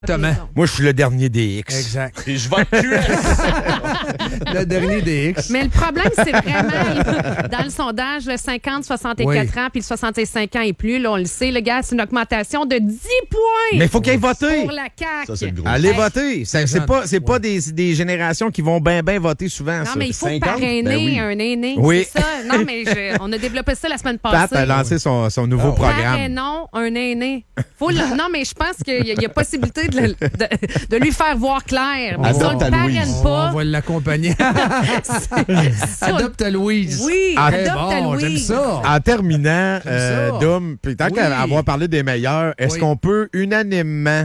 Exactement. Moi, je suis le dernier des X. Exact. Et je vote QS. Le dernier des X. Mais le problème, c'est vraiment, dans le sondage, le 50-64 ans, puis le 65 ans et plus, là, on le sait, le gars, c'est une augmentation de 10 points. Mais il faut qu'ils aillent voter. Pour la CAQ. Ça, c'est le gros. Allez voter. C'est pas des générations qui vont bien voter souvent. Non, ça. mais il faut 50? parrainer Ben oui. un aîné. Oui. C'est ça. Non, mais on a développé ça la semaine Pat passée. a lancé son nouveau programme. Parrainons un aîné. Non, mais je pense qu'il y a possibilité de lui faire voir clair. Mais si on Adopte le à Louise. parraine pas... On va l'accompagner. si on- Adopte à Louise. Oui, Très adopte à bon, Louise. j'aime ça. En terminant, ça. Dom, puis tant Oui. qu'à avoir parlé des meilleurs, est-ce Oui. qu'on peut unanimement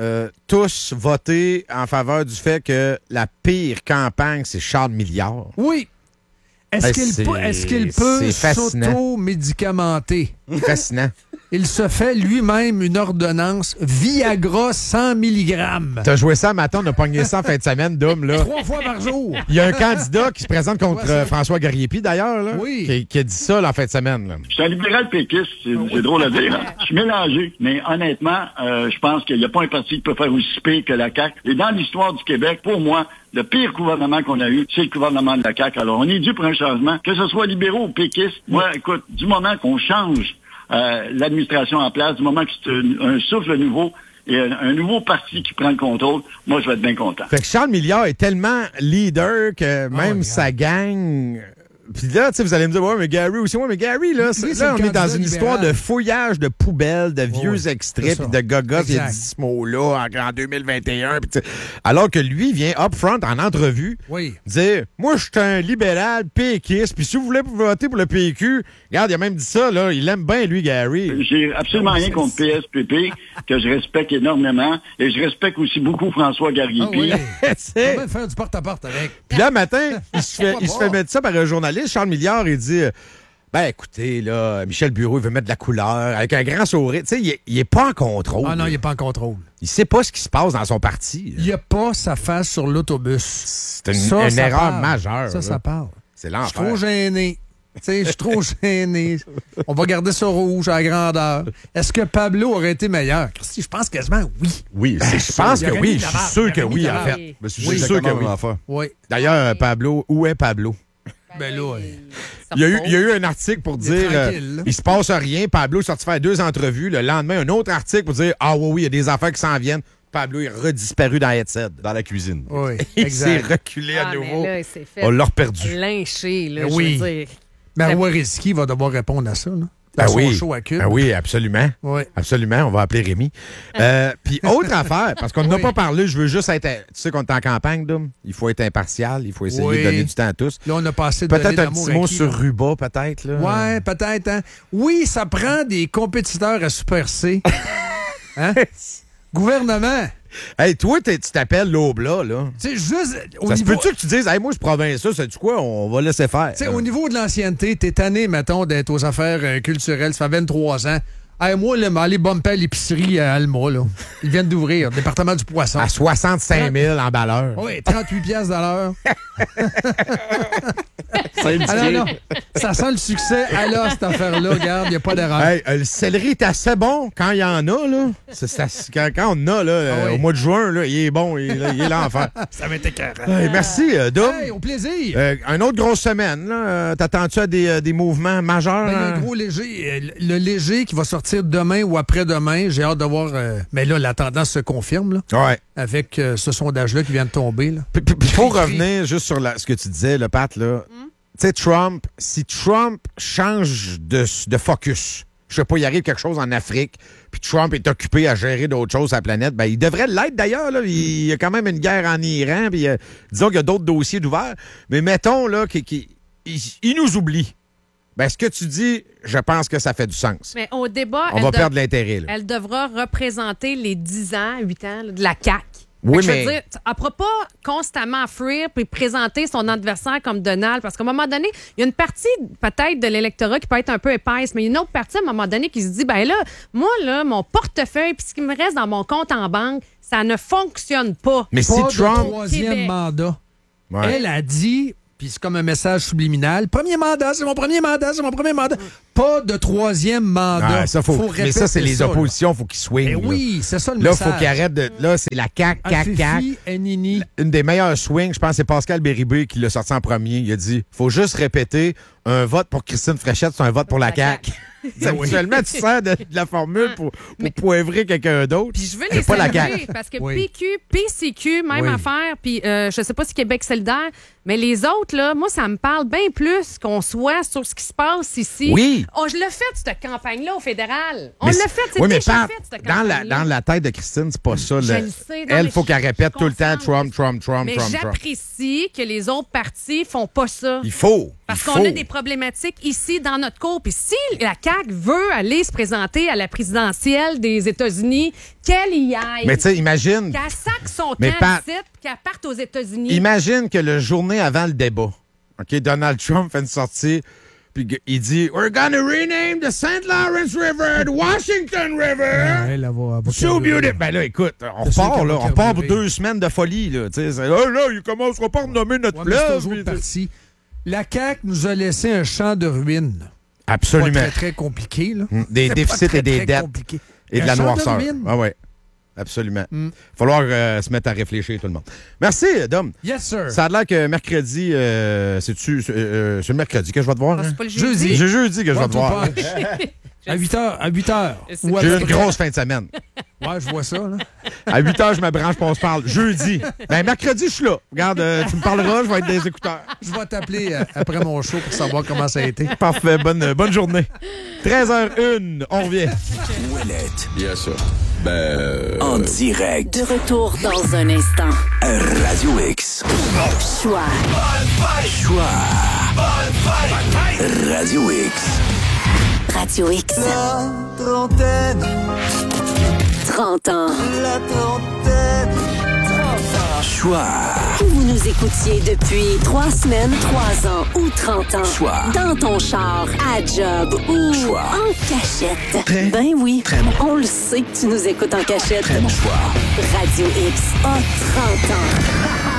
tous voter en faveur du fait que la pire campagne, c'est Charles Milliard? Oui. Est-ce Hey, qu'il peut c'est fascinant. s'auto-médicamenter? Fascinant. Il se fait lui-même une ordonnance Viagra 100 mg. T'as joué ça matin, on a pogné ça en fin de semaine, Dom, là. 3 fois par jour. Il y a un candidat qui se présente contre François Gariepi, d'ailleurs, là, Oui. qui a dit ça là, en fin de semaine. Là. Je suis un libéral péquiste, c'est drôle à dire. Hein? Je suis mélangé, mais honnêtement, je pense qu'il n'y a pas un parti qui peut faire aussi pire que la CAQ. Et dans l'histoire du Québec, pour moi, le pire gouvernement qu'on a eu, c'est le gouvernement de la CAQ. Alors, on est dû pour un changement, que ce soit libéraux ou péquistes. Moi, écoute, du moment qu'on change l'administration en place, du moment que c'est un souffle nouveau et un nouveau parti qui prend le contrôle, moi, je vais être bien content. Fait que Charles Milliard est tellement leader que même regarde. sa gang... Puis là, tu sais, vous allez me dire, ouais, mais Gary aussi. Ouais, mais Gary, là, Lui, c'est là le on est dans candidat une histoire libéral. de fouillage de poubelles, de vieux oui, extraits, c'est puis ça. de gogos. Il a Exact. dit ce mot-là en 2021. Puis tu sais, alors que lui vient up front en entrevue Oui. dire, moi, je suis un libéral péquiste, puis si vous voulez voter pour le PQ, regarde, il a même dit ça, là, il aime bien, lui, Gary. J'ai absolument rien contre PSPP, que je respecte énormément, et je respecte aussi beaucoup François Ah Gariepi. oui. Tu On sais. va faire du porte-à-porte avec. Puis là, matin, il se fait mettre ça par un journaliste, Charles Milliard, il dit ben écoutez, là, Michel Bureau, il veut mettre de la couleur, avec un grand sourire. Tu sais, il est pas en contrôle. Ah non, il n'est pas en contrôle. Il sait pas ce qui se passe dans son parti. Il n'y a pas sa face sur l'autobus. C'est Ça, une ça erreur parle. majeure. Ça là. parle. C'est Je suis trop l'enfer. gêné. Tu sais, je suis trop gêné. On va garder ça rouge à la grandeur. Est-ce que Pablo aurait été meilleur? Christy, je pense quasiment oui. Oui, c'est Je pense Il que aurait oui. mis Je la suis barre. sûr que Il aurait mis oui, la en barre. fait. Je suis Oui, sûr que oui. Oui. D'ailleurs, Pablo, où est Pablo? Ben là, Il y a eu un article pour est dire tranquille, là. il se passe rien. Pablo est sorti faire 2 entrevues. Le lendemain, un autre article pour dire ah oui, il y a des affaires qui s'en viennent. Pablo est redisparu dans Headset. dans la cuisine. oui, Il s'est exact. reculé à Ah, nouveau. mais là, il s'est fait On l'a reperdu. lyncher, là, Oui. je veux dire. Mais Wariski va devoir répondre à ça, là. Ben Dans son oui. show à Cube. Ben oui, absolument. Oui. Absolument, on va appeler Rémi. Puis autre affaire, parce qu'on n'a Oui. pas parlé, je veux juste être... Tu sais qu'on est en campagne, Dom? Il faut être impartial, il faut essayer Oui. de donner du temps à tous. Là, on a passé de donner Peut-être un l'amour petit à mot qui, sur là? Ruba, peut-être. Là. Ouais, peut-être. Hein? Oui, ça prend des compétiteurs à Super C. Hein? Gouvernement. Hey, toi, tu t'appelles l'Obla, là. Tu sais, juste au Ça se niveau... peut-tu que tu dises, hey, moi, je province ça, sais-tu quoi? On va laisser faire. Tu sais, au niveau de l'ancienneté, t'es tanné, mettons, d'être aux affaires culturelles. Ça fait 23 ans. Hey, moi, là, m'aller bumper à l'épicerie à Alma, là. Ils viennent d'ouvrir, département du poisson. À 65 000 en balleur. Oui, 38 piastres à l'heure. C'est Ah non, non. Ça sent le succès. Ah là, cette affaire-là, regarde, il n'y a pas d'erreur. Hey, le céleri est assez bon quand il y en a, là. Quand on en a, là, Ah oui. au mois de juin, là, il est bon, il est l'enfer. Ça va être écœurant. Hey, merci, Dom. Hey, au plaisir. Une autre grosse semaine, là. T'attends-tu à des mouvements majeurs? Ben, il y a hein? un gros léger. Le léger qui va sortir demain ou après-demain. J'ai hâte de voir. Mais là, la tendance se confirme, là, Ouais. avec ce sondage-là qui vient de tomber. Là. Puis il faut revenir juste sur ce que tu disais, le Pat, là. Tu sais, Trump, si Trump change de focus, je sais pas, il arrive quelque chose en Afrique, puis Trump est occupé à gérer d'autres choses sur la planète, ben il devrait l'être d'ailleurs, là. Il y a quand même une guerre en Iran, puis disons qu'il y a d'autres dossiers d'ouvert. Mais mettons, là, il nous oublie. Ben, ce que tu dis, je pense que ça fait du sens. Mais au débat, On va perdre l'intérêt, là. elle devra représenter les 10 ans, 8 ans là, de la CAQ. Oui, Je veux mais- dire, elle ne pourra pas constamment fuir puis présenter son adversaire comme Donald, parce qu'à un moment donné, il y a une partie peut-être de l'électorat qui peut être un peu épaisse, mais il y a une autre partie à un moment donné qui se dit, ben là, moi, là, mon portefeuille puis ce qui me reste dans mon compte en banque, ça ne fonctionne pas. Mais si Pas de Trump... troisième Québec. mandat. Ouais. Elle a dit puis c'est comme un message subliminal. Premier mandat, c'est mon premier mandat, c'est mon premier mandat. Pas de troisième mandat. Ah, ça, mais ça, c'est les oppositions, il faut qu'ils swingent. Oui, c'est ça le message. message. Là, il faut qu'ils arrêtent de... Là, c'est la CAQ, CAQ. Une des meilleures swings, je pense, c'est Pascal Béribé qui l'a sorti en premier. Il a dit, faut juste répéter, un vote pour Christine Fréchette, c'est un vote pour la CAQ. Habituellement, tu sers de la formule pour poivrer quelqu'un d'autre. Puis je veux les saluer parce que PQ, PCQ, même affaire, puis je sais pas si Québec solidaire, mais les autres, là, moi, ça me parle bien plus qu'on soit sur ce qui se passe ici. Oui. Je l'ai fait, cette campagne-là, au fédéral. On l'a fait, c'est déjà fait, cette campagne-là. Dans la tête de Christine, c'est pas ça. Je le sais. Elle, il faut qu'elle répète tout le temps Trump. Mais j'apprécie que les autres partis font pas ça. Il faut. Parce qu'on a des problématiques ici dans notre cour. Puis si la CAQ veut aller se présenter à la présidentielle des États-Unis, qu'elle y aille. Mais tu sais, imagine. Qu'elle sac son camp ici, qu'elle parte aux États-Unis. Imagine que la journée avant le débat, OK, Donald Trump fait une sortie, puis il dit « We're gonna rename the St. Lawrence River the Washington River. So beautiful. » Ben là, écoute, on repart pour 2 semaines de folie. Là, là, il commencera pas à renommer notre fleuve. La CAQ nous a laissé un champ de ruines. Absolument. Pas très, très compliqué. Là. Des déficits et des dettes. Compliqué. Et de la noirceur. Ah ouais. Absolument. Il va falloir se mettre à réfléchir, tout le monde. Merci, Dom. Yes, sir. Ça a l'air que mercredi, c'est le mercredi que je vais te voir. C'est pas le jeudi. C'est jeudi que je vais te voir. À 8h. J'ai une grosse fin de semaine. Ouais, je vois ça. Là. À 8h, je me branche pour on se parle. Jeudi. Ben, mercredi, je suis là. Regarde, tu me parleras, je vais être des écouteurs. Je vais t'appeler après mon show pour savoir comment ça a été. Parfait. Bonne journée. 13h01, on revient. Ouellette. Yes, sir. En direct. De retour dans un instant. Radio X. Choix. Radio X. Radio X. La trentaine. 30 ans. La trentaine. 30 ans. Choix. Que vous nous écoutiez depuis 3 semaines, 3 ans ou 30 ans. Choix. Dans ton char, à job ou Choix. en cachette. Très, oui. très bon. On le sait que tu nous écoutes en cachette. Très bon choix. Radio X a 30 ans.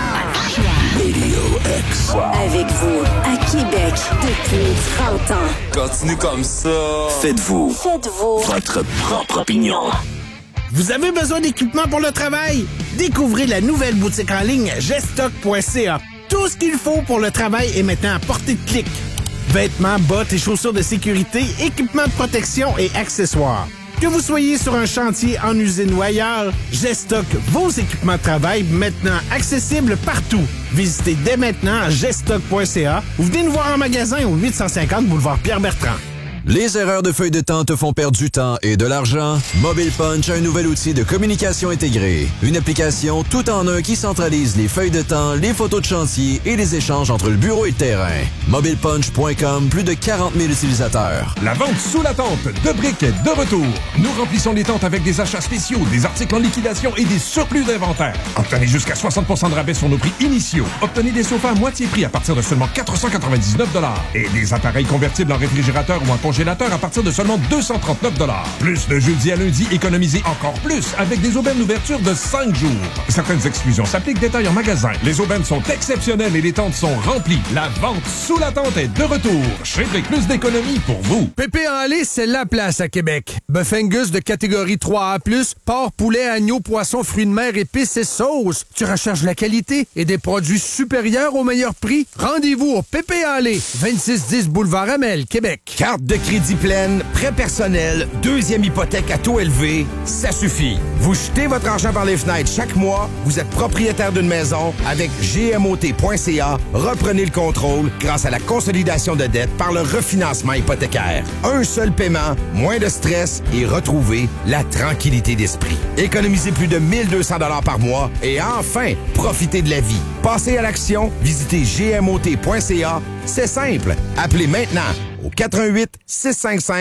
Radio X. Avec vous, à Québec, depuis 30 ans. Continue comme ça. Faites-vous Votre propre opinion. Vous avez besoin d'équipement pour le travail? Découvrez la nouvelle boutique en ligne gestock.ca. Tout ce qu'il faut pour le travail est maintenant à portée de clic. Vêtements, bottes et chaussures de sécurité, équipements de protection et accessoires. Que vous soyez sur un chantier, en usine ou ailleurs, Gestock, vos équipements de travail maintenant accessibles partout. Visitez dès maintenant gestock.ca ou venez nous voir en magasin au 850 boulevard Pierre-Bertrand. Les erreurs de feuille de temps te font perdre du temps et de l'argent? Mobile Punch a un nouvel outil de communication intégrée. Une application tout en un qui centralise les feuilles de temps, les photos de chantier et les échanges entre le bureau et le terrain. MobilePunch.com, plus de 40 000 utilisateurs. La vente sous la tente de briques est de retour. Nous remplissons les tentes avec des achats spéciaux, des articles en liquidation et des surplus d'inventaire. Obtenez jusqu'à 60% de rabais sur nos prix initiaux. Obtenez des sofas à moitié prix à partir de seulement 499 $ et des appareils convertibles en réfrigérateur ou en congélateur à partir de seulement 239 $. Plus de jeudi à lundi, économisez encore plus avec des aubaines d'ouverture de 5 jours. Certaines exclusions s'appliquent, détail en magasin. Les aubaines sont exceptionnelles et les tentes sont remplies. La vente sous la tente est de retour. Chez Brick, plus d'économies pour vous. Pépé en lait, c'est la place à Québec. Bœuf Angus de catégorie 3A+, porc, poulet, agneau, poisson, fruits de mer, épices et sauces. Tu recherches la qualité et des produits supérieurs au meilleur prix? Rendez-vous au Pépé en lait, 2610 boulevard Amel, Québec. Carte de crédit pleine, prêt personnel, deuxième hypothèque à taux élevé, ça suffit. Vous jetez votre argent par les fenêtres chaque mois, vous êtes propriétaire d'une maison. Avec GMOT.ca, reprenez le contrôle grâce à la consolidation de dettes par le refinancement hypothécaire. Un seul paiement, moins de stress et retrouvez la tranquillité d'esprit. Économisez plus de 1200 $ par mois et enfin, profitez de la vie. Passez à l'action, visitez GMOT.ca. C'est simple. Appelez maintenant au 88 655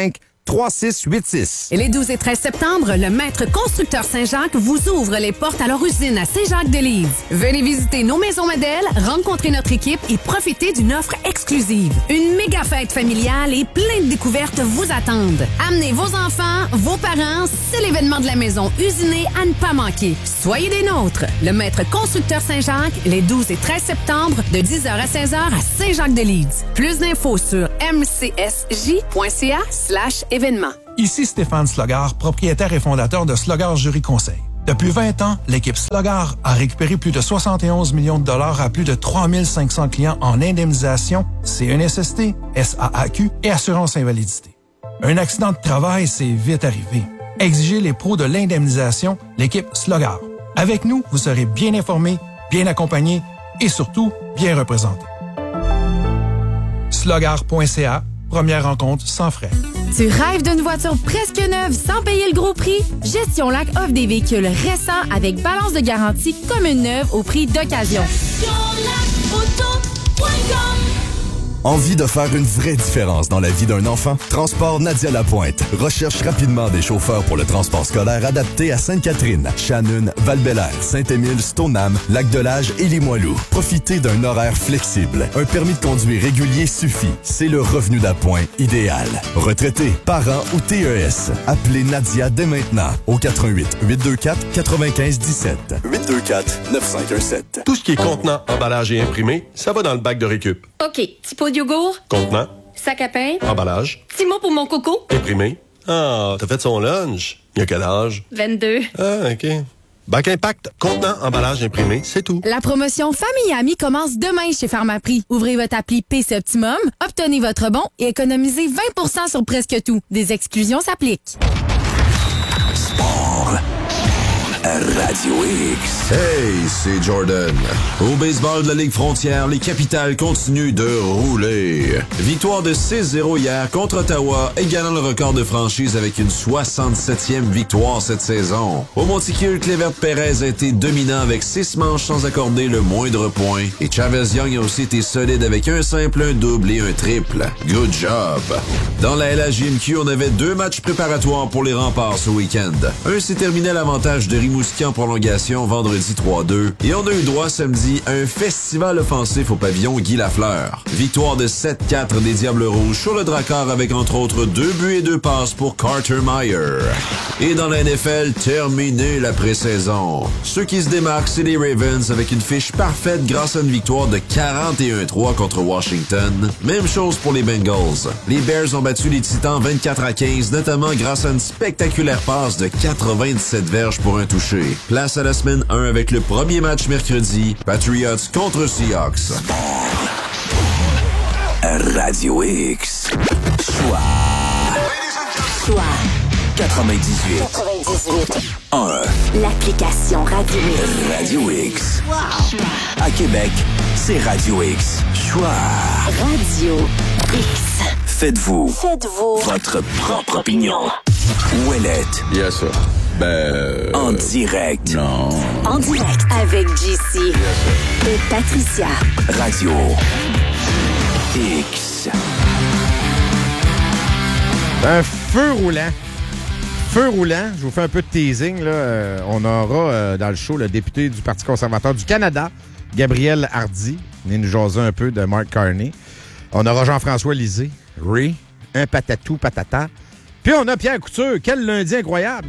3686. Et les 12 et 13 septembre, le Maître Constructeur Saint-Jacques vous ouvre les portes à leur usine à Saint-Jacques-de-Lise. Venez visiter nos maisons modèles, rencontrer notre équipe et profiter d'une offre exclusive. Une méga fête familiale et plein de découvertes vous attendent. Amenez vos enfants, vos parents, c'est l'événement de la maison usinée à ne pas manquer. Soyez des nôtres. Le Maître Constructeur Saint-Jacques, les 12 et 13 septembre, de 10h à 16h à Saint-Jacques-de-Lise. Plus d'infos sur mcsj.ca/événements. Ici Stéphane Slogard, propriétaire et fondateur de Slogard Jury Conseil. Depuis 20 ans, l'équipe Slogard a récupéré plus de 71 millions de dollars à plus de 3500 clients en indemnisation, CNSST, SAAQ et assurance invalidité. Un accident de travail, c'est vite arrivé. Exigez les pros de l'indemnisation, l'équipe Slogard. Avec nous, vous serez bien informé, bien accompagné et surtout bien représenté. Slogard.ca, première rencontre sans frais. Tu rêves d'une voiture presque neuve sans payer le gros prix? Gestion Lac offre des véhicules récents avec balance de garantie comme une neuve au prix d'occasion. Envie de faire une vraie différence dans la vie d'un enfant? Transport Nadia Lapointe recherche rapidement des chauffeurs pour le transport scolaire adapté à Sainte-Catherine, Shannon, Val-Bélair, Saint-Émile, Stoneham, Lac-de-L'Age et Limoilou. Profitez d'un horaire flexible. Un permis de conduire régulier suffit. C'est le revenu d'appoint idéal. Retraité, parents ou TES. Appelez Nadia dès maintenant au 88 824 95 17. 824 9517. Tout ce qui est contenant, emballage et imprimé, ça va dans le bac de récup. OK. Petit pot de yogourt. Contenant. Sac à pain. Emballage. Petit mot pour mon coco. Imprimé. Ah, t'as fait son lunch. Il y a quel âge? 22. Ah, OK. Bac Impact, contenant, emballage imprimé, c'est tout. La promotion Famille et Amis commence demain chez Pharmaprix. Ouvrez votre appli PC Optimum, obtenez votre bon et économisez 20% sur presque tout. Des exclusions s'appliquent. Sport. Radio X. Hey, c'est Jordan. Au baseball de la Ligue frontière, les Capitals continuent de rouler. Victoire de 6-0 hier contre Ottawa, égalant le record de franchise avec une 67e victoire cette saison. Au Monticule, Clevert Perez a été dominant avec 6 manches sans accorder le moindre point. Et Chavez Young a aussi été solide avec un simple, un double et un triple. Good job. Dans la LHJMQ, on avait 2 matchs préparatoires pour les Remparts ce week-end. Un s'est terminé à l'avantage de Rimouski en prolongation vendredi 3-2. Et on a eu droit samedi à un festival offensif au pavillon Guy Lafleur. Victoire de 7-4 des Diables Rouges sur le Drakkar avec entre autres 2 buts et 2 passes pour Carter Meyer. Et dans la NFL, terminé la pré-saison. Ceux qui se démarquent, c'est les Ravens avec une fiche parfaite grâce à une victoire de 41-3 contre Washington. Même chose pour les Bengals. Les Bears ont battu les Titans 24-15, notamment grâce à une spectaculaire passe de 97 verges pour un touché. Place à la semaine 1 avec le premier match mercredi, Patriots contre Seahawks. Radio X. Choix 98. 1. L'application Radio X. Radio X. À Québec, c'est Radio X. Choix. Radio X. Faites-vous votre propre opinion. Ouellette. Yes, sir. En direct. Non. En direct avec JC et Patricia. Radio X. Un feu roulant. Feu roulant. Je vous fais un peu de teasing. Là. On aura dans le show le député du Parti conservateur du Canada, Gabriel Hardy, venu nous jaser un peu de Mark Carney. On aura Jean-François Lisée, Ray, un patatou patata. Puis on a Pierre Couture. Quel lundi incroyable!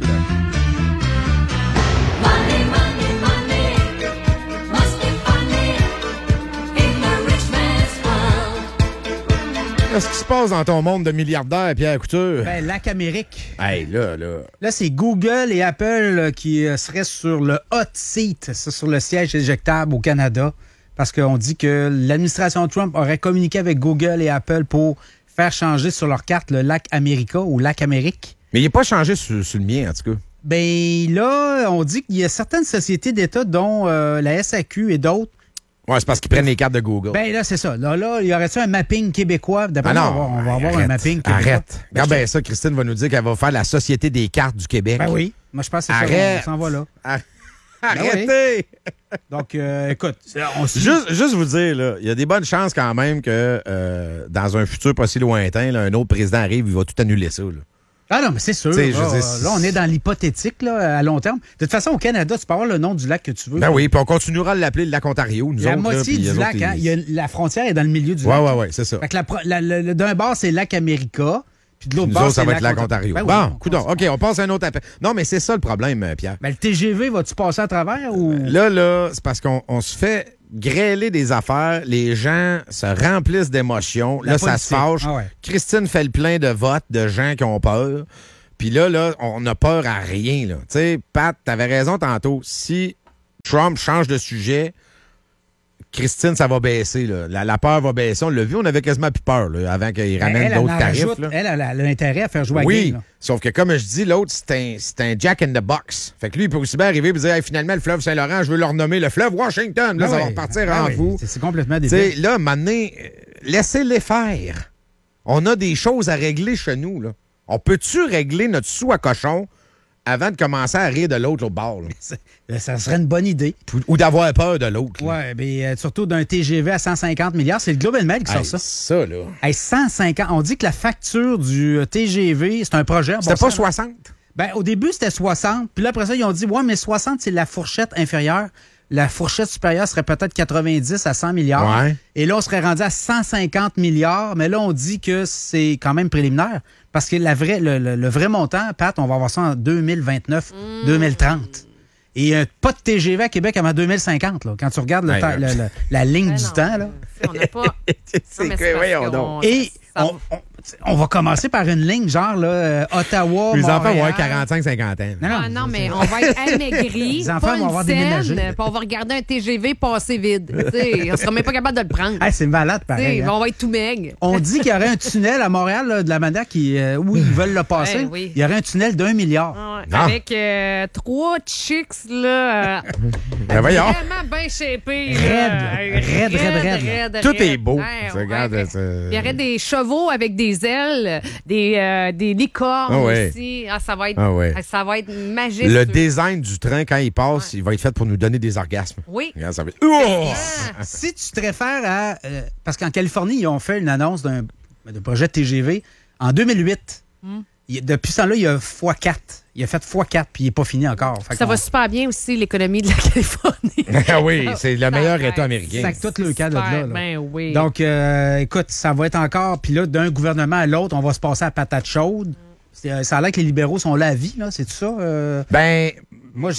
Qu'est-ce qui se passe dans ton monde de milliardaires, Pierre Couture? Ben, Lac Amérique. Hey, là. Là, c'est Google et Apple qui seraient sur le hot seat, sur le siège éjectable au Canada, parce qu'on dit que l'administration Trump aurait communiqué avec Google et Apple pour faire changer sur leur carte le Lac America ou Lac Amérique. Mais il n'est pas changé sur le mien, en tout cas. Ben là, on dit qu'il y a certaines sociétés d'État, dont la SAQ et d'autres. Ouais, c'est parce qu'ils prennent les cartes de Google. Ben là, c'est ça. Là, il y aurait-tu un mapping québécois? D'après moi, on va avoir un mapping québécois. Arrête. Regarde bien ça, Christine va nous dire qu'elle va faire la Société des cartes du Québec. Ben oui. Moi, je pense que c'est ça. On s'en va là. Arrêtez! Ben oui. Donc, écoute, juste vous dire, là, il y a des bonnes chances quand même que dans un futur pas si lointain, là, un autre président arrive, il va tout annuler ça. Là. Ah non, mais c'est sûr. Là, on est dans l'hypothétique là, à long terme. De toute façon, au Canada, tu peux avoir le nom du lac que tu veux. Ben oui, puis on continuera de l'appeler le lac Ontario. Nous la autres, moitié là, du lac, hein, la frontière est dans le milieu du lac. Oui, c'est ça. Fait que d'un bord, c'est lac America, puis de l'autre Nous bord, autres, ça c'est va être lac Ontario. Ben bon, oui, coudonc. OK, on passe à un autre appel. Non, mais c'est ça le problème, Pierre. Ben, le TGV, vas-tu passer à travers ou... Là, c'est parce qu'on se fait grêler des affaires. Les gens se remplissent d'émotions. Là, ça se fâche. Ah ouais. Christine fait le plein de votes de gens qui ont peur. Puis là, on a peur à rien. Tu sais, Pat, t'avais raison tantôt. Si Trump change de sujet, Christine, ça va baisser. Là. La peur va baisser. On l'a vu, on avait quasiment plus peur là, avant qu'il ramène d'autres tarifs. Elle a l'intérêt à faire jouer à oui, game. sauf que comme je dis, l'autre, c'est un Jack in the Box. Fait que lui, il peut aussi bien arriver et dire hey, finalement, le fleuve Saint-Laurent, je veux le renommer le fleuve Washington. Là, ça va repartir en fou. C'est complètement débile. Là, maintenant, laissez-les faire. On a des choses à régler chez nous. Là. On peut-tu régler notre sou à cochon avant de commencer à rire de l'autre bord? Ça serait une bonne idée. Ou d'avoir peur de l'autre. Oui, mais surtout d'un TGV à 150 milliards. C'est le Globe and Mail qui sort ça. Ça, là. 150. On dit que la facture du TGV, c'est un projet. C'était pas 60? Ben, au début, c'était 60. Puis là, après ça, ils ont dit, ouais, mais 60, c'est la fourchette inférieure. La fourchette supérieure serait peut-être 90 à 100 milliards. Ouais. Et là, on serait rendu à 150 milliards. Mais là, on dit que c'est quand même préliminaire. Parce que le vrai montant, Pat, on va avoir ça en 2029, 2030. Et pas de TGV à Québec avant 2050, là, quand tu regardes la ligne du temps. Là. On n'a pas... c'est que, voyons donc. Et on va commencer par une ligne genre là, Ottawa, les Montréal. enfants vont avoir 45-50 ans. Non, mais on va être amaigris. Les enfants vont avoir déménagé. Puis on va regarder un TGV passer vide. On sera même pas capable de le prendre. C'est malade, pareil. On va être tout maigre. On dit qu'il y aurait un tunnel à Montréal, là, de la manière où ils veulent le passer. Oui. Il y aurait un tunnel d'1 milliard. Avec 3 chicks, là. Voyons. Vraiment bien shapés. Raide. Tout est beau. Il y aurait des chevaux avec des ailes, des licornes aussi. Ça va être magique. Le design du train, quand il passe, il va être fait pour nous donner des orgasmes. Oui. Regarde, ça va être... Si tu te réfères à... parce qu'en Californie, ils ont fait une annonce d'un projet de TGV en 2008. Depuis ce temps-là, il a x4. Il a fait x4, puis il n'est pas fini encore. Ça va super bien aussi, l'économie de la Californie. Oui, c'est le meilleur État américain. C'est tout le cas de là. Ben oui. Donc, écoute, ça va être encore... Puis là, d'un gouvernement à l'autre, on va se passer à patate chaude. Ça a l'air que les libéraux sont là à vie, là. C'est tout ça? Moi,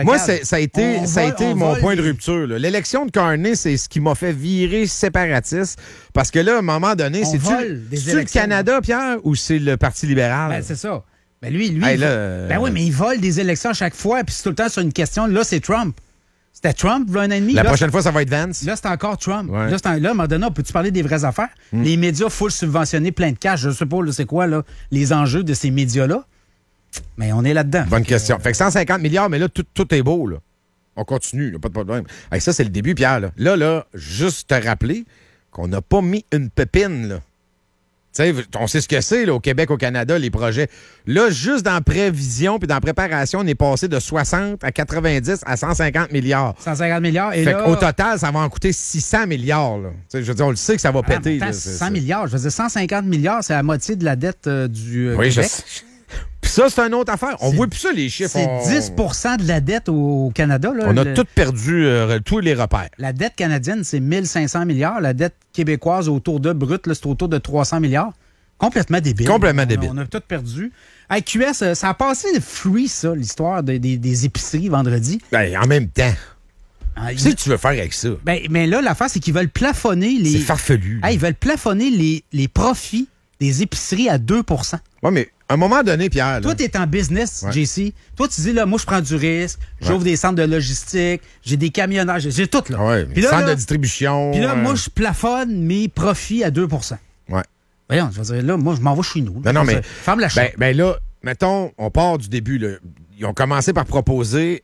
ça a été mon point de rupture. Là. L'élection de Carney, c'est ce qui m'a fait virer séparatiste. Parce que là, à un moment donné, c'est-tu le Canada, Pierre, ou c'est le Parti libéral? Ben, c'est ça. Ben, lui ben oui, mais il vole des élections à chaque fois, puis c'est tout le temps sur une question. Là, c'est Trump. C'était Trump, il y a un an et demi. La prochaine fois, ça va être Vance. Là, c'est encore Trump. Ouais. Là, à un moment donné, peux-tu parler des vraies affaires? Les médias full subventionnés, plein de cash. Je sais pas, c'est quoi, là, les enjeux de ces médias-là? Mais on est là-dedans. Bonne question. Fait que 150 milliards, mais là, tout est beau, là. On continue, pas de problème. Hey, ça, c'est le début, Pierre. Là, juste te rappeler qu'on n'a pas mis une pépine, là. Tu sais, on sait ce que c'est, là, au Québec, au Canada, les projets. Là, juste dans prévision puis dans préparation, on est passé de 60 à 90 à 150 milliards. 150 milliards. Et fait là... qu'au total, ça va en coûter 600 milliards. Là. Je veux dire, on le sait que ça va péter. Là, 100 milliards. Je veux dire, 150 milliards, c'est la moitié de la dette du oui, Québec. Puis ça, c'est une autre affaire. On voit plus ça, les chiffres. C'est 10 de la dette au Canada. Là, on a tout perdu, tous les repères. La dette canadienne, c'est 1500 milliards. La dette québécoise, autour de brut, là, c'est autour de 300 milliards. Complètement débile. Complètement débile. On a tout perdu. Hey, QS, ça a passé free, ça, l'histoire des épiceries vendredi. Ben, en même temps. Qu'est-ce que tu veux faire avec ça? Ben, mais là, l'affaire, c'est qu'ils veulent plafonner les... C'est farfelu. Ils veulent plafonner les profits des épiceries à 2 %. Oui, mais à un moment donné, Pierre... Toi, tu es en business, JC. Toi, tu dis, là, moi, je prends du risque, j'ouvre des centres de logistique, j'ai des camionneurs, j'ai tout, là. Oui, centres de distribution. Puis là, moi, je plafonne mes profits à 2 %. Ouais. Voyons, je veux dire, là, moi, je m'en vais chez nous. Non, mais... Ferme la chambre. Ben là, mettons, on part du début, là. Ils ont commencé par proposer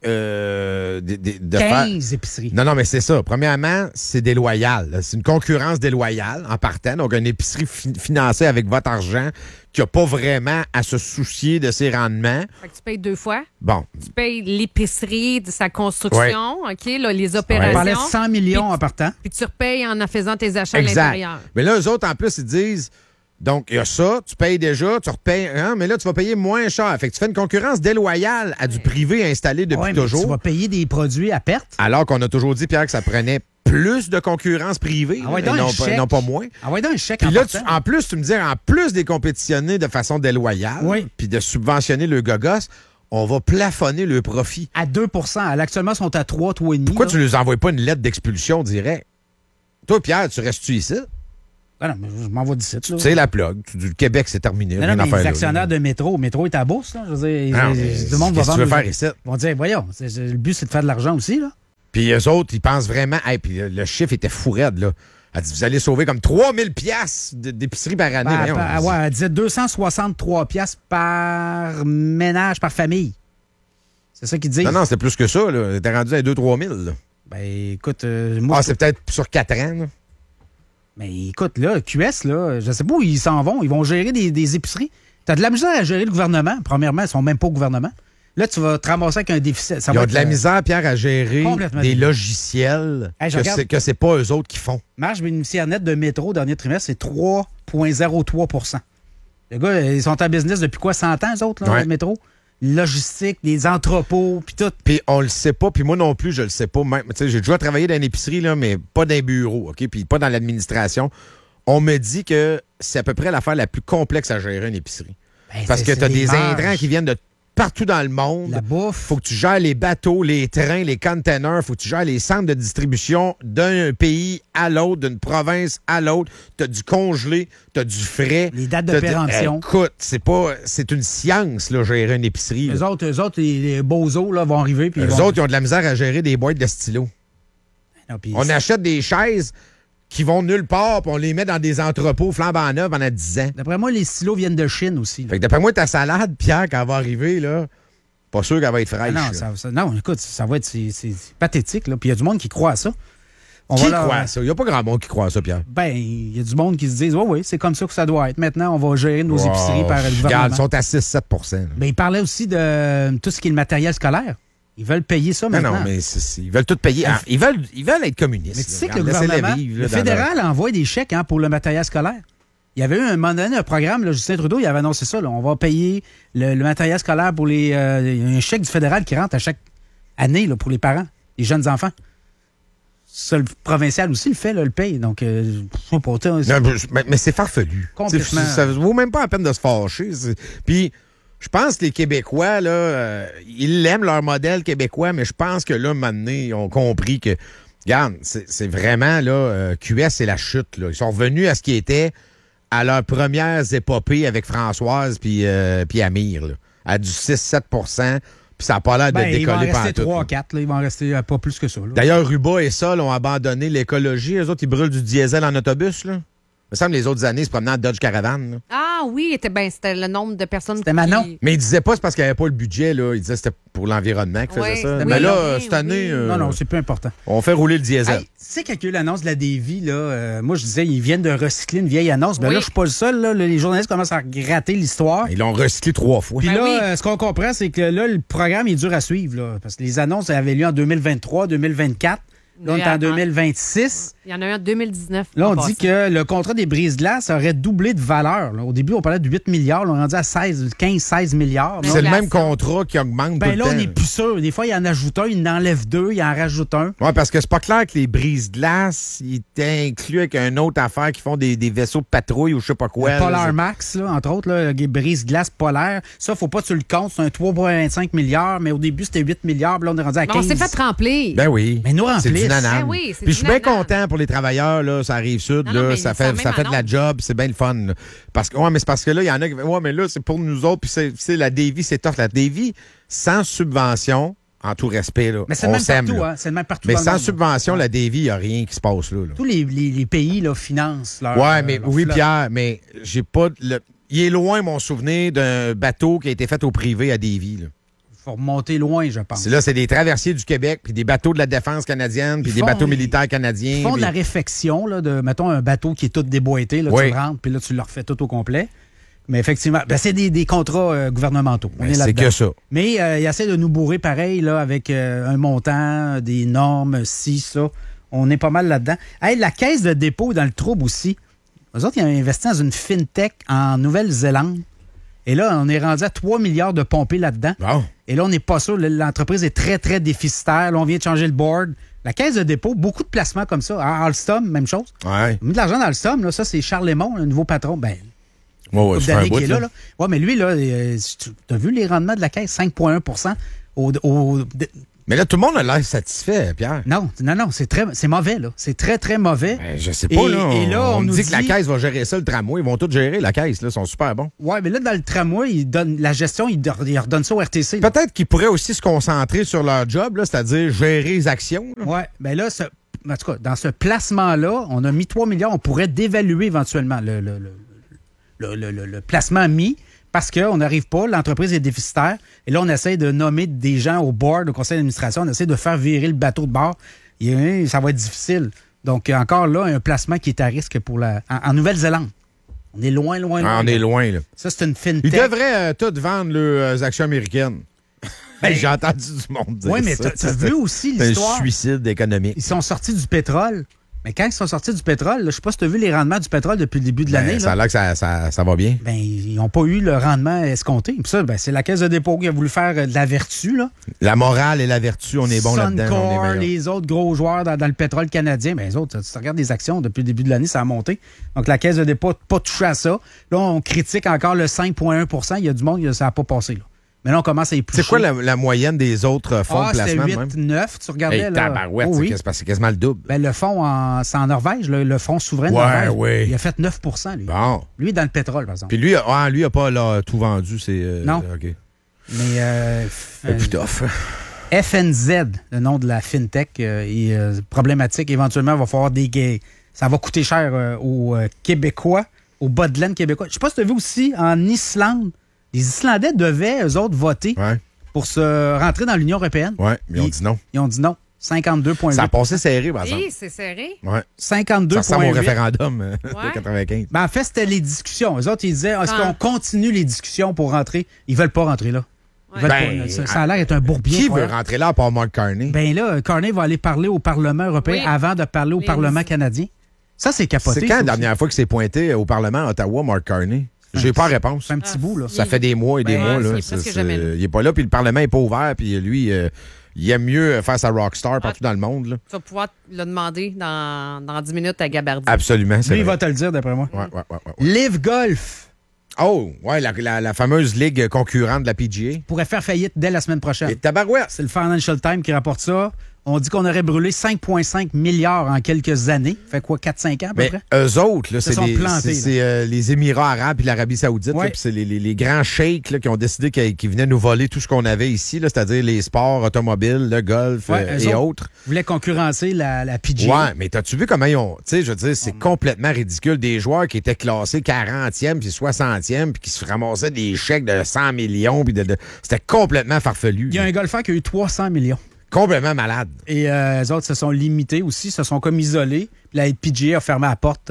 de 15 épiceries. Non, mais c'est ça. Premièrement, c'est déloyal. Là. C'est une concurrence déloyale en partant. Donc, une épicerie financée avec votre argent qui n'a pas vraiment à se soucier de ses rendements. Fait que tu payes 2 fois. Bon. Tu payes l'épicerie de sa construction, OK, là, les opérations. On parlait de 100 millions en partant. Puis tu repayes en faisant tes achats exact. à l'intérieur. Mais là, eux autres, en plus, ils disent... Donc, il y a ça, tu payes déjà, tu repayes, hein, mais là, tu vas payer moins cher. Fait que tu fais une concurrence déloyale à du privé installé depuis toujours. Tu vas payer des produits à perte. Alors qu'on a toujours dit, Pierre, que ça prenait plus de concurrence privée, et non pas moins. Donc un chèque. Puis là, en plus, tu me dis, en plus des compétitionner de façon déloyale, puis de subventionner le gogos, on va plafonner le profit. À 2 actuellement, ils sont à 3,5. Pourquoi tu ne nous envoies pas une lettre d'expulsion direct? Toi, Pierre, tu restes-tu ici? Ah non, mais je m'en vais d'ici. Tu sais la plug. Du Québec, c'est terminé. Non, mais les actionnaires de Métro est à bourse. Là. Je veux dire, tout le monde va vendre. Qu'est-ce que tu veux faire ici? Ils vont dire, voyons, le but, c'est de faire de l'argent aussi. Là. Puis eux autres, ils pensent vraiment... Hey, puis le chiffre était fou raide, là. Elle dit, vous allez sauver comme 3000 piastres d'épicerie par année. Elle disait 263 piastres par ménage, par famille. C'est ça qu'ils disent. Non, c'était plus que ça. T'es rendu à 2-3 000. Là. Ben, écoute... moi, c'est peut-être sur 4 ans. Là. Mais écoute, là, QS, là, je sais pas où ils s'en vont. Ils vont gérer des épiceries. T'as de la misère à gérer le gouvernement. Premièrement, ils sont même pas au gouvernement. Là, tu vas te ramasser avec un déficit. Ils ont de la misère, Pierre, à gérer des logiciels que c'est pas eux autres qui font. Marge bénéficiaire nette de Métro, dernier trimestre, c'est 3,03 Les gars, ils sont en business depuis quoi, 100 ans, eux autres, là, le Métro? Logistique, des entrepôts, puis tout. Puis on le sait pas, puis moi non plus, je le sais pas. Même, j'ai déjà travaillé dans une épicerie, là, mais pas dans un bureau, OK? Puis pas dans l'administration. On me dit que c'est à peu près l'affaire la plus complexe à gérer une épicerie. Parce que tu as des intrants qui viennent de partout dans le monde. La bouffe. Faut que tu gères les bateaux, les trains, les containers. Faut que tu gères les centres de distribution d'un pays à l'autre, d'une province à l'autre. Tu as du congelé, tu as du frais. Les dates de péremption. Écoute, c'est une science, là, gérer une épicerie. Eux autres, les bozos là, vont arriver. Puis eux autres, ils ont de la misère à gérer des boîtes de stylos. Non, on achète des chaises qui vont nulle part, puis on les met dans des entrepôts flambant neufs pendant 10 ans. D'après moi, les stylos viennent de Chine aussi. Fait que d'après moi, ta salade, Pierre, quand elle va arriver, là, pas sûr qu'elle va être fraîche. Non, écoute, ça va être c'est pathétique. Là. Puis il y a du monde qui croit à ça. Qui croit à ça? Il n'y a pas grand monde qui croit à ça, Pierre. Ben, il y a du monde qui se dit, oui, c'est comme ça que ça doit être. Maintenant, on va gérer nos épiceries par le gouvernement. Regarde, ils sont à 6-7 %. Ben, il parlait aussi de tout ce qui est le matériel scolaire. Ils veulent payer ça maintenant. Non, mais ils veulent tout payer. Ils veulent être communistes. Mais tu sais que le gouvernement, le fédéral envoie des chèques pour le matériel scolaire. Il y avait eu un moment donné un programme, là, Justin Trudeau, il avait annoncé ça. Là, on va payer le matériel scolaire pour il y a un chèque du fédéral qui rentre à chaque année là, pour les parents, les jeunes enfants. Ça, le provincial aussi le fait, là, le paye. Donc, mais c'est farfelu. Complètement. Ça vaut même pas la peine de se fâcher. Puis, je pense que les Québécois, là, ils aiment leur modèle québécois, mais je pense que là, maintenant, ils ont compris que, regarde, c'est vraiment, là, QS, c'est la chute. Là. Ils sont revenus à ce qui était à leurs premières épopées avec Françoise puis Amir, là, à du 6-7 %. Puis ça n'a pas l'air de décoller par tout. Il va en rester 3-4, il va en rester pas plus que ça. D'ailleurs, Ruba et Sol ont abandonné l'écologie. Eux autres, ils brûlent du diesel en autobus, là. Il me semble que les autres années, ils se promenaient en Dodge Caravan. Là. Ah oui, c'était le nombre de personnes C'était Manon. Mais ils disaient pas c'est parce qu'il n'y avait pas le budget. Là. Ils disaient que c'était pour l'environnement qu'ils faisaient ça. Mais là, cette année... Non, c'est peu important. On fait rouler le diesel. Hey, tu sais, quand il y a eu l'annonce de la Davy, là, moi, je disais, ils viennent de recycler une vieille annonce. Ben là, je suis pas le seul. Là, les journalistes commencent à gratter l'histoire. Ils l'ont recyclé 3 fois. Puis là, ce qu'on comprend, c'est que là, le programme est dur à suivre. Là, parce que les annonces avaient lieu en 2023, 2024. Là, on est en 2026. Il y en a eu en 2019. Là, on dit que le contrat des brises-glaces aurait doublé de valeur. Là. Au début, on parlait de 8 milliards. Là, on est rendu à 15-16 milliards. C'est le même contrat qui augmente tout le temps. Là, on n'est plus sûr. Des fois, il en ajoute un, il en enlève 2, il en rajoute un. Oui, parce que c'est pas clair que les brises-glaces, ils étaient inclus avec une autre affaire qui font des vaisseaux de patrouille ou je sais pas quoi. Le Polar Max, là, entre autres, là, les brises-glaces polaires. Ça, faut pas que tu le comptes. C'est un 3,25 milliards, mais au début, c'était 8 milliards. Là, on est rendu à 15. On s'est fait remplir. Ben oui. Mais nous remplir. Ben oui, puis je suis bien content pour les travailleurs, là, ça arrive sud, là, ça fait de la job, c'est bien le fun. Là. Parce que, mais c'est parce que là, il y en a qui mais là, c'est pour nous autres, puis c'est la Davy, c'est tough. La Davy, sans subvention, en tout respect, là, mais c'est le même partout, hein, c'est le même partout. Mais sans subvention, la Davy, il n'y a rien qui se passe là. Tous les pays là, financent leur. Oui, Pierre, mais j'ai pas. Il est loin, mon souvenir, d'un bateau qui a été fait au privé à Davy, là. Il faut remonter loin, je pense. Là, c'est des traversiers du Québec, puis des bateaux de la défense canadienne, puis des bateaux militaires canadiens. Ils font de la réfection, là, de, mettons, un bateau qui est tout déboîté, là, tu rentres, puis là, tu le refais tout au complet. Mais effectivement, c'est des contrats gouvernementaux. On est là-dedans. C'est que ça. Mais il essaie de nous bourrer pareil, là, avec un montant, des normes, ci, ça. On est pas mal là-dedans. Hey, la caisse de dépôt est dans le trouble aussi. Eux autres, ils ont investi dans une fintech en Nouvelle-Zélande. Et là, on est rendu à 3 milliards de pompés là-dedans. Bon. Et là, on n'est pas sûr. L'entreprise est très, très déficitaire. Là, on vient de changer le board. La caisse de dépôt, beaucoup de placements comme ça. À Alstom, même chose. Ouais. On a mis de l'argent dans Alstom. Là, ça, c'est Charles Lemond, le nouveau patron. Ben, ouais, couple d'années qui est là. Ouais, mais lui, là, tu as vu les rendements de la caisse? 5,1 Mais là, tout le monde a l'air satisfait, Pierre. Non, c'est mauvais, là. C'est très, très mauvais. Ben, je sais pas, là. Et là, on nous dit que la caisse va gérer ça, le tramway. Ils vont tout gérer, la caisse, là. Ils sont super bons. Ouais, mais là, dans le tramway, la gestion, ils redonnent ça au RTC. Là. Peut-être qu'ils pourraient aussi se concentrer sur leur job, là, c'est-à-dire gérer les actions. Là. Ouais, ben là, en tout cas, dans ce placement-là, on a mis 3 milliards. On pourrait dévaluer éventuellement le placement mis. Parce qu'on n'arrive pas, l'entreprise est déficitaire. Et là, on essaie de nommer des gens au board, au conseil d'administration. On essaie de faire virer le bateau de bord. Et ça va être difficile. Donc, encore là, un placement qui est à risque pour en Nouvelle-Zélande. On est loin. On est loin, là. Ça, c'est une fintech. Ils devraient tous vendre leurs actions américaines. Ben, j'ai entendu du monde dire ça. Oui, mais t'as vu aussi l'histoire. C'est un suicide économique. Ils sont sortis du pétrole. Mais quand ils sont sortis du pétrole, là, je sais pas si tu as vu les rendements du pétrole depuis le début de l'année. Ça a l'air que ça va bien. Ben, ils n'ont pas eu le rendement escompté. Puis ça, ben, c'est la Caisse de dépôt qui a voulu faire de la vertu. Là. La morale et la vertu, on est bon là-dedans. Suncor, les autres gros joueurs dans le pétrole canadien, ben, les autres, tu regardes les actions depuis le début de l'année, ça a monté. Donc, la Caisse de dépôt n'a pas touché à ça. Là, on critique encore le 5,1 Il y a du monde, ça n'a pas passé. Là. Mais là, on commence à éplucher. C'est quoi la moyenne des autres fonds de placement? C'était 8-9, tu regardais. Hey, tabarouette, c'est quasiment le double. Ben, le fonds, c'est en Norvège, le fonds souverain de Norvège. Ouais. Il a fait 9 lui. Bon. Lui, dans le pétrole, par exemple. Puis lui n'a pas là, tout vendu. Non. OK. Mais... plus tough. FNZ, le nom de la fintech, est problématique. Éventuellement, il va falloir ça va coûter cher aux Québécois, aux bas de laine québécois. Je sais pas si tu as vu aussi, en Islande, les Islandais devaient, eux autres, voter pour se rentrer dans l'Union européenne. Oui, mais ils ont dit non. Ils ont dit non. 52,8. Ça a passé serré, par exemple. Oui, c'est serré. Ouais. 52,8. Ça ressemble au référendum de 95. Ben, en fait, c'était les discussions. Eux autres, ils disaient, est-ce qu'on continue les discussions pour rentrer? Ils veulent pas rentrer là. Ça a l'air d'être un bourbier. Qui veut rentrer là, à part Mark Carney? Ben là, Carney va aller parler au Parlement européen avant de parler au Parlement canadien. Ça, c'est capoté. C'est quand la dernière fois qu'il s'est pointé au Parlement à Ottawa, Mark Carney? J'ai pas réponse. C'est un petit bout, là. Ça fait des mois et des mois. Là. Il est pas là, puis le Parlement est pas ouvert, puis lui, il aime mieux faire sa rockstar partout dans le monde. Là. Tu vas pouvoir le demander dans 10 minutes à Gabardi. Absolument. Lui, il va te le dire, d'après moi. Ouais. Live Golf. Oh, ouais, la fameuse ligue concurrente de la PGA. Pourrait faire faillite dès la semaine prochaine. Et tabarouette. C'est le Financial Times qui rapporte ça. On dit qu'on aurait brûlé 5,5 milliards en quelques années. Fait quoi, 4-5 ans à peu près? Eux autres, là, c'est les Émirats arabes et l'Arabie saoudite. Ouais. C'est les grands sheikhs là, qui ont décidé qu'ils venaient nous voler tout ce qu'on avait ici, là, c'est-à-dire les sports automobiles, le golf et autres. Ils voulaient concurrencer la PGA. Ouais, mais t'as-tu vu comment ils ont... Tu sais, je veux dire, c'est complètement ridicule. Des joueurs qui étaient classés 40e puis 60e puis qui se ramassaient des chèques de 100 millions. C'était complètement farfelu. Il y a un golfeur qui a eu 300 millions. Complètement malade. Et les autres se sont limités aussi, se sont comme isolés. Puis la PGA a fermé la porte.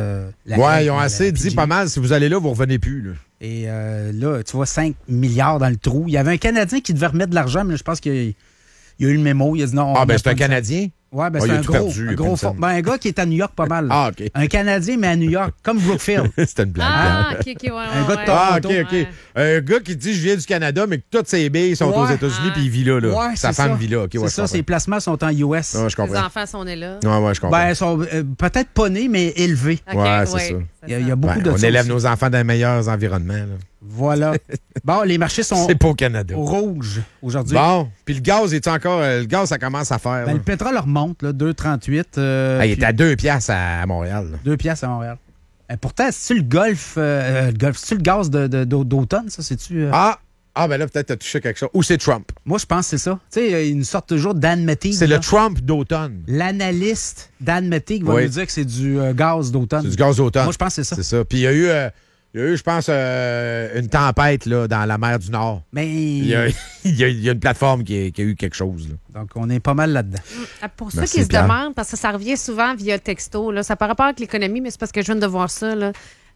Ils ont assez dit pas mal. Si vous allez là, vous revenez plus. Là. Et là, tu vois, 5 milliards dans le trou. Il y avait un Canadien qui devait remettre de l'argent, mais je pense qu'il a eu le mémo. Il a dit non. C'est un Canadien? Ouais, c'est un gros fond. Un gars qui est à New York pas mal. Ah, OK. Un Canadien, mais à New York, comme Brookfield. C'était une blague. Ah, OK, ouais. Un gars de Toronto. OK. Un gars qui dit je viens du Canada, mais que toutes ses billes sont aux États-Unis, puis il vit là. Ouais, sa femme vit là. C'est ça, ses placements sont en US. Je comprends. Les enfants sont nés là. Ouais, je comprends. Ben, ils sont peut-être pas nés, mais élevés. Okay, ouais, c'est ça. Il y a beaucoup de On élève nos enfants dans les meilleurs environnements. Là. Voilà. Bon, les marchés sont c'est pas au Canada. Rouge aujourd'hui. Bon, puis le gaz, est encore... Le gaz, ça commence à faire. Le pétrole remonte, là, 2,38. Il est à 2 piastres à Montréal. 2 piastres à Montréal. Pourtant, c'est-tu le golf, c'est-tu le gaz d'automne, ça? C'est-tu... ben là, peut-être t'as touché quelque chose. Ou c'est Trump. Moi, je pense que c'est ça. Tu sais, ils nous sortent toujours Dan Mettig. C'est le Trump d'automne. L'analyste Dan Mettig va nous dire que c'est du gaz d'automne. C'est du gaz d'automne. Moi, je pense que c'est ça. C'est ça. Puis il y a eu, je pense, une tempête là, dans la mer du Nord. Mais... Il y a une plateforme qui a eu quelque chose. Là. Donc, on est pas mal là-dedans. Pour ceux qui se demandent, parce que ça revient souvent via texto, là, ça n'a pas rapport avec l'économie, mais c'est parce que je viens de voir ça. Là.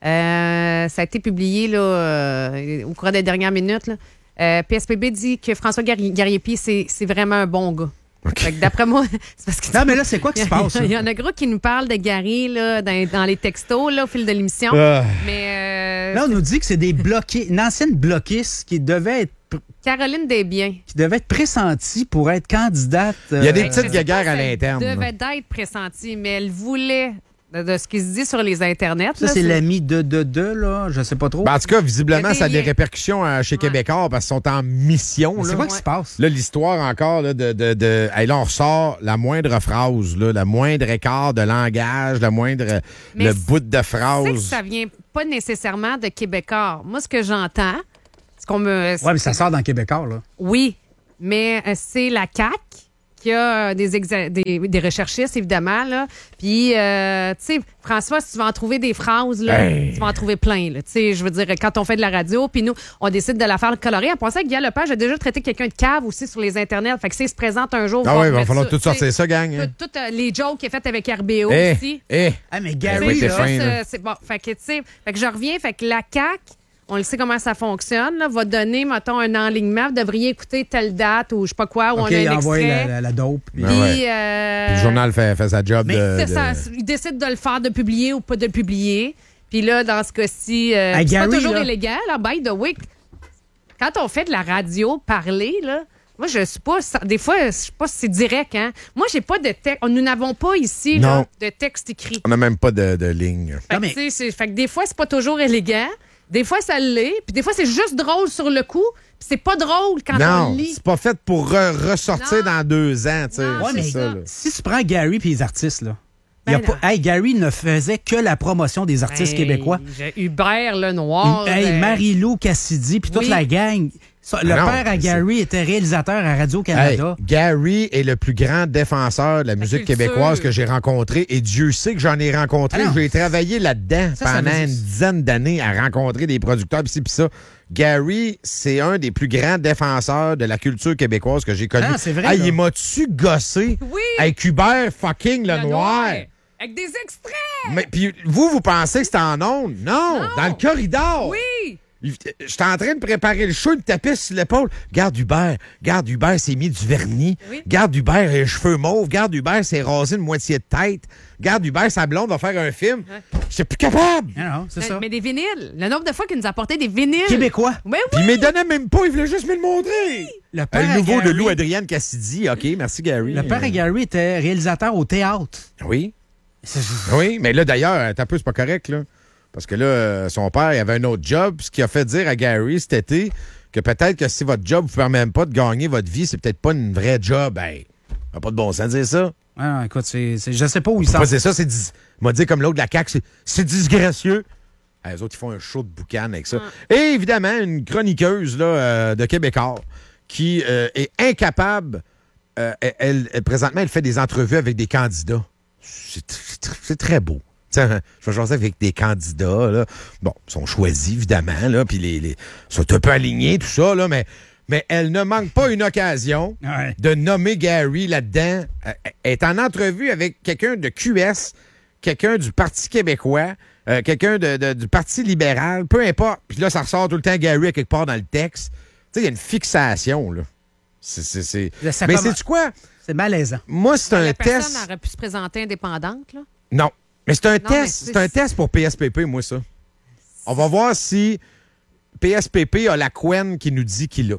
Ça a été publié là, au cours des dernières minutes. Là. PSPB dit que François Garriépi, c'est vraiment un bon gars. Fait que d'après moi, c'est parce que... Non, mais là, c'est quoi qui se passe? Il y en a gros qui nous parlent de Gary là, dans les textos là, au fil de l'émission. Mais là, on nous dit que c'est des bloqués, une ancienne bloquiste qui devait être Caroline Desbiens. Qui devait être pressentie pour être candidate. Il y a des petites guéguerres à l'interne. Elle devait d'être pressentie, mais elle voulait, de ce qui se dit sur les internets. Ça, c'est l'ami de, là, je sais pas trop. Ben, en tout cas, visiblement, ça a des répercussions chez Québécois parce qu'ils sont en mission. C'est quoi qui se passe? Là, l'histoire encore là, hey, là, on ressort la moindre phrase, là, la moindre écart de langage, le bout de phrase. C'est que ça vient pas nécessairement de Québécois. Moi, ce que j'entends, Oui, mais ça sort dans Québécois, là. Oui, mais c'est la CAQ qui a des recherchistes, évidemment, là. Puis, tu sais, François, si tu vas en trouver des phrases, là, tu vas en trouver plein, là. Tu sais, je veux dire, quand on fait de la radio, puis nous, on décide de la faire colorée. En pensant que Guy Lepage a déjà traité quelqu'un de cave aussi sur les internets. Fait que s'il se présente un jour... Ah oui, il va falloir tout sortir ça, gang. Toutes les jokes qu'il a faites avec RBO aussi. Ah, mais Gary, c'est bon. Fait que, tu sais, je reviens, fait que la CAQ, on le sait comment ça fonctionne, là, va donner, mettons, un enlignement. Vous devriez écouter telle date ou je sais pas quoi, où on a un extrait. la dope. Puis, puis le journal fait sa job il décide de le faire, de publier ou pas de le publier. Puis là, dans ce cas-ci, c'est Gary, pas toujours là. illégal. Là, by the way, quand on fait de la radio parler, là, moi, je suis pas... Des fois, je sais pas si c'est direct, hein. Moi, j'ai pas de texte. Nous n'avons pas ici là, de texte écrit. On n'a même pas de ligne. Fait que des fois, c'est pas toujours élégant. Des fois, ça l'est. Puis des fois, c'est juste drôle sur le coup. Puis c'est pas drôle quand on le lit. Non, c'est pas fait pour ressortir dans 2 ans. Tu sais. Ouais, mais ça, si tu prends Gary et les artistes, là, Gary ne faisait que la promotion des artistes québécois. Hubert Lenoir. Marie-Lou Cassidy, puis toute la gang. Le père à Gary était réalisateur à Radio-Canada. Gary est le plus grand défenseur de la musique québécoise que j'ai rencontré. Et Dieu sait que j'en ai rencontré. J'ai travaillé là-dedans pendant une dizaine d'années à rencontrer des producteurs. Pis ça. Gary, c'est un des plus grands défenseurs de la culture québécoise que j'ai connu. Ah, c'est vrai. Il m'a-tu gossé avec Hubert fucking Lenoir? Avec des extraits! Mais puis vous pensez que c'était en ondes? Non, dans le corridor. Oui! J'étais en train de préparer le show, il me tapait sur l'épaule. Garde Hubert s'est mis du vernis. Oui. Garde Hubert a les cheveux mauves. Garde Hubert s'est rasé une moitié de tête. Garde Hubert, sa blonde va faire un film. J'étais plus capable. Non, c'est ça. Mais des vinyles. Le nombre de fois qu'il nous apportait des vinyles. Québécois. Oui, Puis il me donnait même pas, il voulait juste me le montrer. Le nouveau de Lou Adrienne Cassidy. OK, merci Gary. Le père à Gary était réalisateur au théâtre. Oui. Oui, mais là d'ailleurs, t'as peu, c'est pas correct, là. Parce que là, son père, il avait un autre job, ce qui a fait dire à Gary cet été que peut-être que si votre job ne vous permet même pas de gagner votre vie, c'est peut-être pas une vraie job. Ben, pas de bon sens de dire ça. Ah, écoute, je sais pas où il s'en... C'est ça, il m'a dit comme l'autre de la CAQ, c'est disgracieux. Les autres, ils font un show de boucan avec ça. Et évidemment, une chroniqueuse là, de Québécois qui est incapable... présentement, elle fait des entrevues avec des candidats. C'est très beau. Je vais jaser avec des candidats. Là. Bon, ils sont choisis, évidemment, là, puis ils sont un peu alignés, tout ça, là, mais elle ne manque pas une occasion de nommer Gary là-dedans. Elle est en entrevue avec quelqu'un de QS, quelqu'un du Parti québécois, quelqu'un du Parti libéral, peu importe. Puis là, ça ressort tout le temps Gary à quelque part dans le texte. Tu sais, il y a une fixation, là. Mais sais-tu quoi? C'est malaisant. Moi, c'est un la test... personne aurait pu se présenter indépendante, là? Non. Mais c'est un test. C'est un test pour PSPP, moi, ça. On va voir si PSPP a la couenne qui nous dit qu'il a.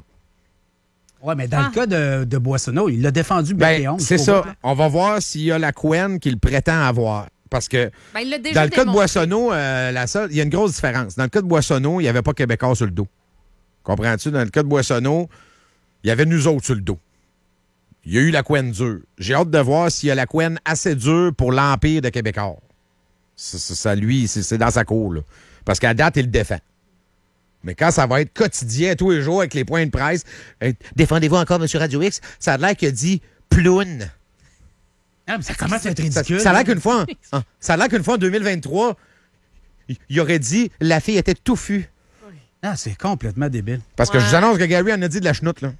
Oui, mais dans le cas de Boissonneau, il l'a défendu bien. C'est ça. On va voir s'il a la couenne qu'il prétend avoir. Parce que dans le cas de Boissonneau, il y a une grosse différence. Dans le cas de Boissonneau, il n'y avait pas Québécois sur le dos. Comprends-tu? Dans le cas de Boissonneau, il y avait nous autres sur le dos. Il y a eu la couenne dure. J'ai hâte de voir s'il y a la couenne assez dure pour l'Empire de Québécois. Ça, lui, c'est dans sa cour, là. Parce qu'à date, il le défend. Mais quand ça va être quotidien, tous les jours, avec les points de presse, défendez-vous encore, M. Radio X, ça a l'air qu'il a dit ploune. Ah, mais ça commence à être ridicule. Ça a l'air qu'une fois, en 2023, il aurait dit la fille était touffue. Ah, c'est complètement débile. Parce que je vous annonce que Gary en a dit de la chenoute, là.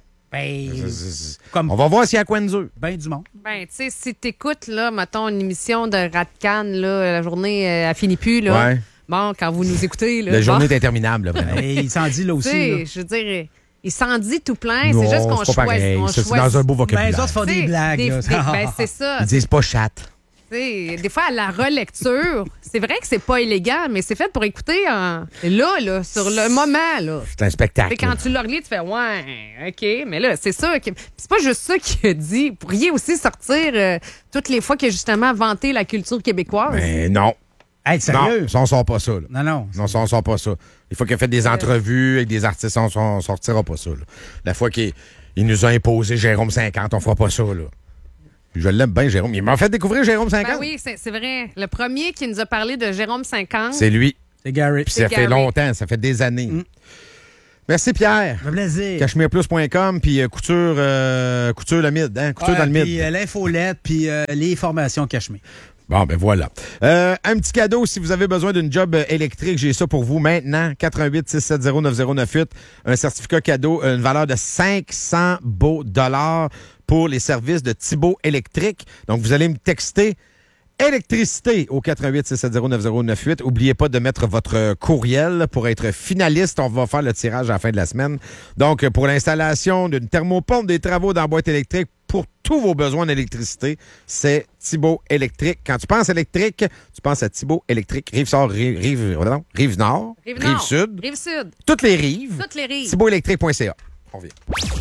On va voir s'il y a quoi de dur. Ben du monde. Ben, tu sais, si t'écoutes, là, mettons, une émission de Ratcan, là, la journée, elle finit plus, là. Bon, quand vous nous écoutez, là. La journée est interminable, là, vraiment. Et il s'en dit, là aussi. Tu sais, je veux dire, il s'en dit tout plein. C'est juste qu'on c'est pas pareil. choisit. C'est dans un beau vocabulaire. Ben, les autres font des blagues. là. Ben, c'est ça. Ils disent pas chatte. T'sais, des fois, à la relecture, c'est vrai que c'est pas illégal, mais c'est fait pour écouter là, sur le moment. Là. C'est un spectacle. Et quand tu le relis, tu fais ouais, OK, mais là, c'est ça. C'est pas juste ça qu'il a dit. Vous pourriez aussi sortir toutes les fois qu'il a justement vanté la culture québécoise. Mais non. Hey, sérieux? Non, ça, on sort pas ça. Là. Non. Non, ça, on sort pas ça. Les fois qu'il a fait des entrevues avec des artistes, on sortira pas ça. Là. La fois qu'il nous a imposé Jérôme 50, on fera pas ça. Là. Je l'aime bien, Jérôme. Il m'a fait découvrir Jérôme 50. Ben oui, c'est vrai. Le premier qui nous a parlé de Jérôme 50. C'est lui. C'est Gary. Puis ça fait longtemps, ça fait des années. Merci, Pierre. Un plaisir. Cachemireplus.com, puis couture le mid, hein? Couture dans le mid. Puis l'infolette, puis les formations Cachemire. Bon, ben voilà. Un petit cadeau, si vous avez besoin d'une job électrique, j'ai ça pour vous maintenant. 88-670-9098. Un certificat cadeau, une valeur de 500 beaux dollars pour les services de Thibault Électrique. Donc, vous allez me texter électricité au 88-670-9098. N'oubliez pas de mettre votre courriel pour être finaliste. On va faire le tirage à la fin de la semaine. Donc, pour l'installation d'une thermopompe, des travaux dans la boîte électrique, pour tous vos besoins d'électricité, c'est Thibault Électrique. Quand tu penses électrique, tu penses à Thibault Électrique. Rive-Nord, Rive-Sud. Rive-Sud. Toutes les rives. ThibaultÉlectrique.ca. On revient.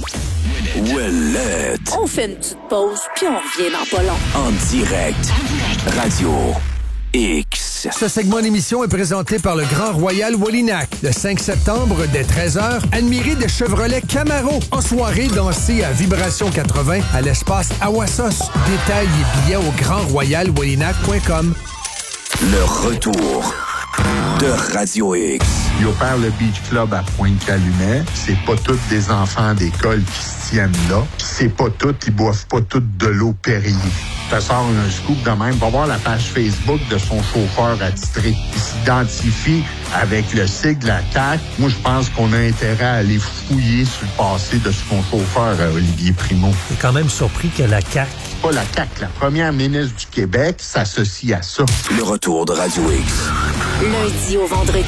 Ouellette. On fait une petite pause, puis on revient dans pas long. En direct. Radio X. Ce segment d'émission est présenté par le Grand Royal Wallinac. Le 5 septembre, dès 13h, admirez des Chevrolet Camaro. En soirée, dansez à Vibration 80 à l'espace Awassos. Détails et billets au grandroyalwallinac.com. Le retour de Radio X. Il opère le Beach Club à Pointe-Calumet. C'est pas tous des enfants d'école qui se tiennent là. C'est pas tous, ils boivent pas toutes de l'eau Perrier. Ça sort un scoop de même. Va voir la page Facebook de son chauffeur attitré. Il s'identifie avec le sigle à CAQ. Moi, je pense qu'on a intérêt à aller fouiller sur le passé de son chauffeur, Olivier Primo. Je suis quand même surpris que la CAQ... Pas la CAQ, la première ministre du Québec s'associe à ça. Le retour de Radio X. Lundi au vendredi,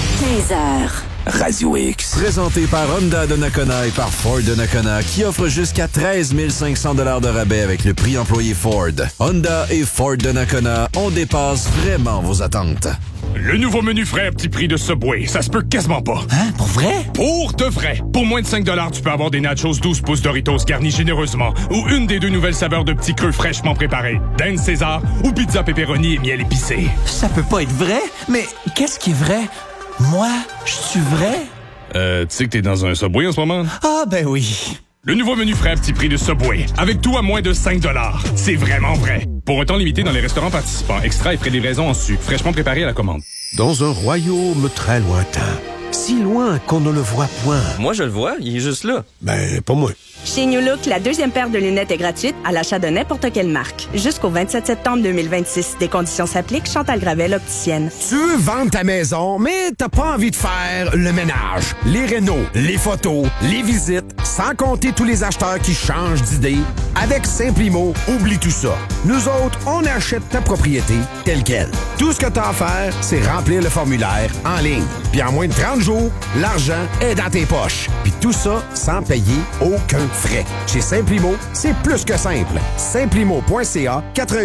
15h. Radio X. Présenté par Honda de Nakona et par Ford de Nakona, qui offre jusqu'à 13 500 $ de rabais avec le prix employé Ford. Honda et Ford de Nakona, on dépasse vraiment vos attentes. Le nouveau menu frais à petit prix de Subway, ça se peut quasiment pas. Hein? Pour vrai? Pour de vrai. Pour moins de 5 $, tu peux avoir des nachos 12 pouces Doritos garnis généreusement ou une des 2 nouvelles saveurs de petits creux fraîchement préparés. Dinde César ou pizza pepperoni et miel épicé. Ça peut pas être vrai? Mais qu'est-ce qui est vrai? Moi, je suis vrai? Tu sais que t'es dans un Subway en ce moment? Ah, ben oui. Le nouveau menu frais à petit prix de Subway. Avec tout à moins de 5 $. C'est vraiment vrai. Pour un temps limité dans les restaurants participants. Extra et frais de livraison en sucre. Fraîchement préparé à la commande. Dans un royaume très lointain. Si loin qu'on ne le voit point. Moi, je le vois. Il est juste là. Ben, pas moi. Chez New Look, la 2e paire de lunettes est gratuite à l'achat de n'importe quelle marque. Jusqu'au 27 septembre 2026. Des conditions s'appliquent. Chantal Gravel, opticienne. Tu veux vendre ta maison, mais t'as pas envie de faire le ménage. Les rénaux, les photos, les visites, sans compter tous les acheteurs qui changent d'idée. Avec Simplimo, oublie tout ça. Nous autres, on achète ta propriété telle quelle. Tout ce que t'as à faire, c'est remplir le formulaire en ligne. Puis en moins de 30 jours, l'argent est dans tes poches. Puis tout ça sans payer aucun frais. Chez Simplimo, c'est plus que simple. Simplimo.ca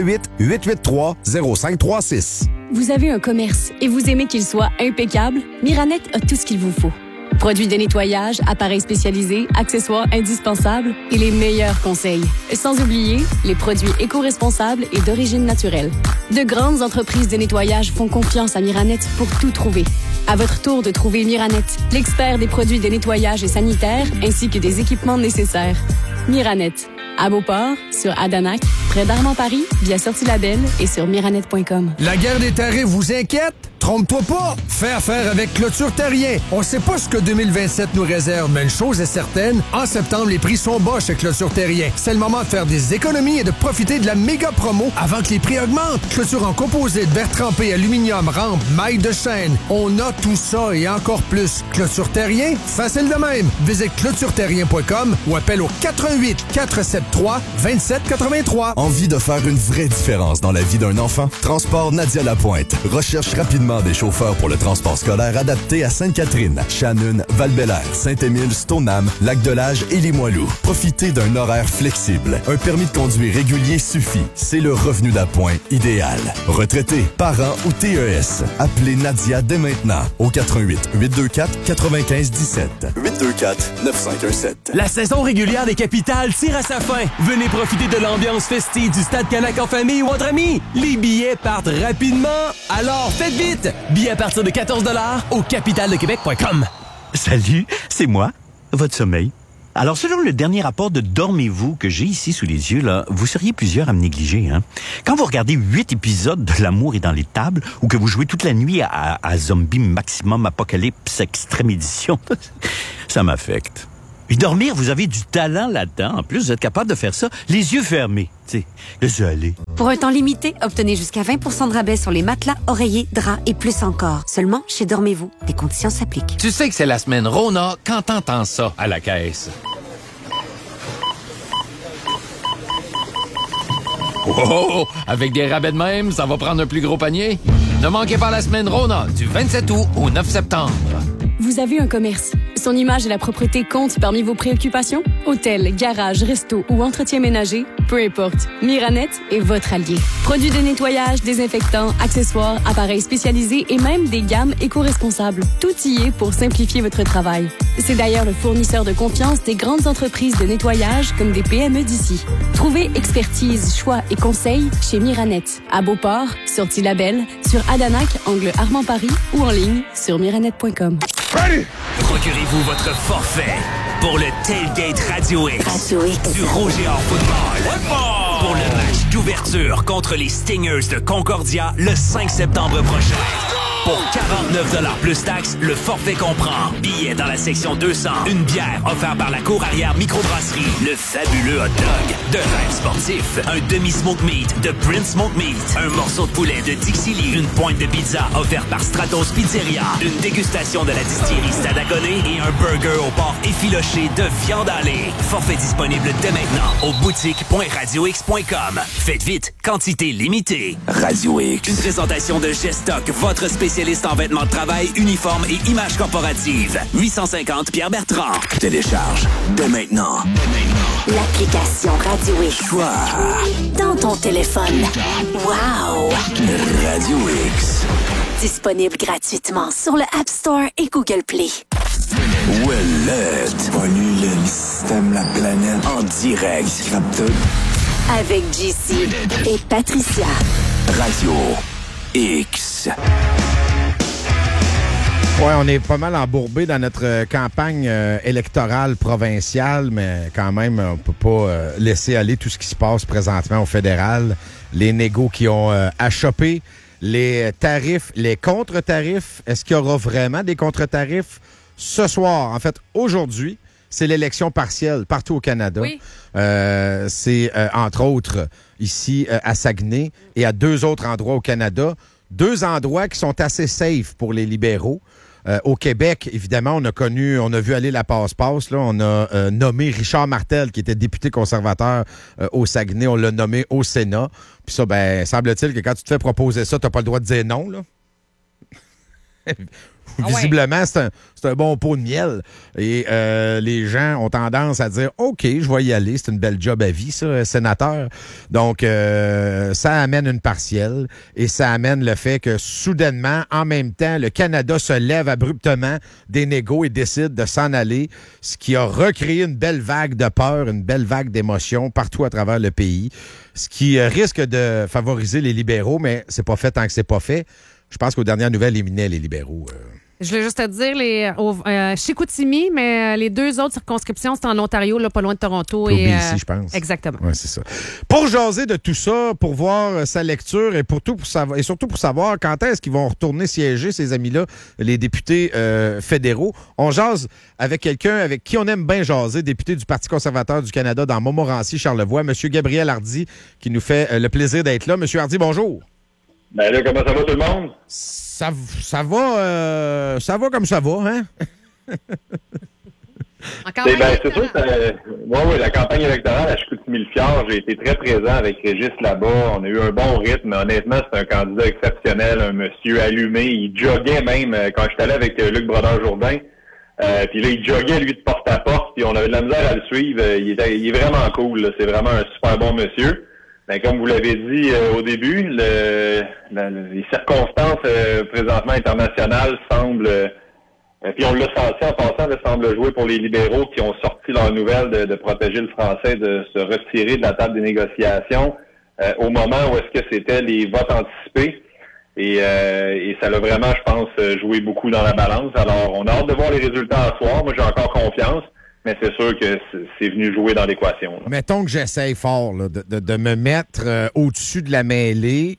418-883-0536. Vous avez un commerce et vous aimez qu'il soit impeccable? Miranet a tout ce qu'il vous faut. Produits de nettoyage, appareils spécialisés, accessoires indispensables et les meilleurs conseils. Sans oublier les produits éco-responsables et d'origine naturelle. De grandes entreprises de nettoyage font confiance à Miranet pour tout trouver. À votre tour de trouver Miranet, l'expert des produits de nettoyage et sanitaire ainsi que des équipements nécessaires. Miranet, à Beauport, sur Adanac, près d'Armand-Paris, via Sortie Label et sur miranet.com. La guerre des tarifs vous inquiète? Trompe-toi pas! Fais affaire avec Clôture Terrien. On sait pas ce que 2027 nous réserve, mais une chose est certaine, en septembre, les prix sont bas chez Clôture Terrien. C'est le moment de faire des économies et de profiter de la méga promo avant que les prix augmentent. Clôture en composite, verre trempé, aluminium, rampe, maille de chaîne. On a tout ça et encore plus. Clôture Terrien, facile de même. Visite clôtureterrien.com ou appelle au 88 473 2783. Envie de faire une vraie différence dans la vie d'un enfant? Transport Nadia Lapointe recherche rapidement des chauffeurs pour le transport scolaire adapté à Sainte-Catherine, Shannon, Val-Bélair, Saint-Émile, Stoneham, Lac-de-L'Age et Limoilou. Profitez d'un horaire flexible. Un permis de conduire régulier suffit. C'est le revenu d'appoint idéal. Retraité, parents ou TES. Appelez Nadia dès maintenant au 88 824 95 17 824 9517. La saison régulière des Capitales tire à sa fin. Venez profiter de l'ambiance festive du Stade Canac en famille ou entre amis. Les billets partent rapidement, alors faites vite. Billets à partir de 14 $ au capitaledequebec.com. Salut, c'est moi, votre sommeil. Alors, selon le dernier rapport de Dormez-vous que j'ai ici sous les yeux, là, vous seriez plusieurs à me négliger, hein. Quand vous regardez 8 épisodes de L'amour est dans les tables ou que vous jouez toute la nuit à Zombie Maximum Apocalypse Extrême Édition, ça m'affecte. Et dormir, vous avez du talent là-dedans. En plus, vous êtes capable de faire ça les yeux fermés. Tu sais, laissez aller. Pour un temps limité, obtenez jusqu'à 20 % de rabais sur les matelas, oreillers, draps et plus encore. Seulement chez Dormez-vous. Des conditions s'appliquent. Tu sais que c'est la semaine Rona quand t'entends ça à la caisse. Oh, avec des rabais de même, ça va prendre un plus gros panier. Ne manquez pas la semaine Rona du 27 août au 9 septembre. Vous avez un commerce. Son image et la propreté comptent parmi vos préoccupations? Hôtel, garage, resto ou entretien ménager? Peu importe, Miranet est votre allié. Produits de nettoyage, désinfectants, accessoires, appareils spécialisés et même des gammes éco-responsables. Tout y est pour simplifier votre travail. C'est d'ailleurs le fournisseur de confiance des grandes entreprises de nettoyage comme des PME d'ici. Trouvez expertise, choix et conseils chez Miranet. À Beauport, sur Tillabel, sur Adanac, angle Armand-Paris ou en ligne sur miranet.com. Procurez-vous votre forfait pour le Tailgate Radio X du Roger Hors Football. Pour le match d'ouverture contre les Stingers de Concordia le 5 septembre prochain. Pour 49 $ plus taxes, le forfait comprend billets dans la section 200, une bière offerte par la cour arrière microbrasserie, le fabuleux hot dog de Rêve Sportif, un demi-smoke meat de Prince Smoke Meat, un morceau de poulet de Dixili, une pointe de pizza offerte par Stratos Pizzeria, une dégustation de la distillerie Stadaconé et un burger au porc effiloché de viande hachée. Forfait disponible dès maintenant au boutique.radiox.com. Faites vite, quantité limitée. Radio X. Une présentation de Gestock, votre spécialiste en vêtements de travail, uniformes et images corporatives. 850 Pierre Bertrand. Télécharge dès maintenant. L'application Radio X. Dans ton téléphone. Wow! Radio X. Disponible gratuitement sur le App Store et Google Play. Ouellette. Pollue le système, la planète. En direct. Scrap tout. Avec JC et Patricia. Radio X. Ouais, on est pas mal embourbé dans notre campagne électorale provinciale, mais quand même, on peut pas laisser aller tout ce qui se passe présentement au fédéral. Les négos qui ont achoppé, les tarifs, les contre-tarifs. Est-ce qu'il y aura vraiment des contre-tarifs ce soir? En fait, aujourd'hui, c'est l'élection partielle partout au Canada. Oui. C'est, entre autres, ici à Saguenay et à 2 autres endroits au Canada. 2 endroits qui sont assez safe pour les libéraux. Au Québec, évidemment, on a vu aller la passe-passe. Là. On a nommé Richard Martel, qui était député conservateur au Saguenay. On l'a nommé au Sénat. Puis ça, ben, semble-t-il que quand tu te fais proposer ça, tu n'as pas le droit de dire non, là. Visiblement, c'est un bon pot de miel. Et les gens ont tendance à dire « OK, je vais y aller. C'est une belle job à vie, ça, sénateur. » Donc, ça amène une partielle et ça amène le fait que, soudainement, en même temps, le Canada se lève abruptement des négos et décide de s'en aller, ce qui a recréé une belle vague de peur, une belle vague d'émotion partout à travers le pays, ce qui risque de favoriser les libéraux, mais c'est pas fait tant que c'est pas fait. Je pense qu'aux dernières nouvelles, ils éliminaient les libéraux. Je voulais juste te dire, Chicoutimi, mais les 2 autres circonscriptions, c'est en Ontario, là, pas loin de Toronto. Et ici, je pense. Exactement. Oui, c'est ça. Pour jaser de tout ça, pour voir sa lecture et surtout pour savoir quand est-ce qu'ils vont retourner siéger, ces amis-là, les députés fédéraux, on jase avec quelqu'un avec qui on aime bien jaser, député du Parti conservateur du Canada dans Montmorency, Charlevoix, M. Gabriel Hardy, qui nous fait le plaisir d'être là. M. Hardy, bonjour. Ben là, comment ça va tout le monde? Ça va comme ça va, hein? C'est sûr que la campagne électorale à Chicoutimi-Le-Fjord, j'ai été très présent avec Régis là-bas. On a eu un bon rythme. Honnêtement, c'est un candidat exceptionnel, un monsieur allumé. Il joguait même quand j'étais allé avec Luc Brodeur-Jourdain. Puis là, il joguait, lui, de porte à porte. Puis on avait de la misère à le suivre. Il est vraiment cool. Là. C'est vraiment un super bon monsieur. Mais comme vous l'avez dit au début, les circonstances présentement internationales semblent... puis on l'a senti en passant, ça semble jouer pour les libéraux qui ont sorti leur nouvelle de protéger le français, de se retirer de la table des négociations au moment où est-ce que c'était les votes anticipés. Et ça l'a vraiment, je pense, joué beaucoup dans la balance. Alors, on a hâte de voir les résultats à soir. Moi, j'ai encore confiance. Mais c'est sûr que c'est venu jouer dans l'équation. Là. Mettons que j'essaye fort là, de me mettre au-dessus de la mêlée.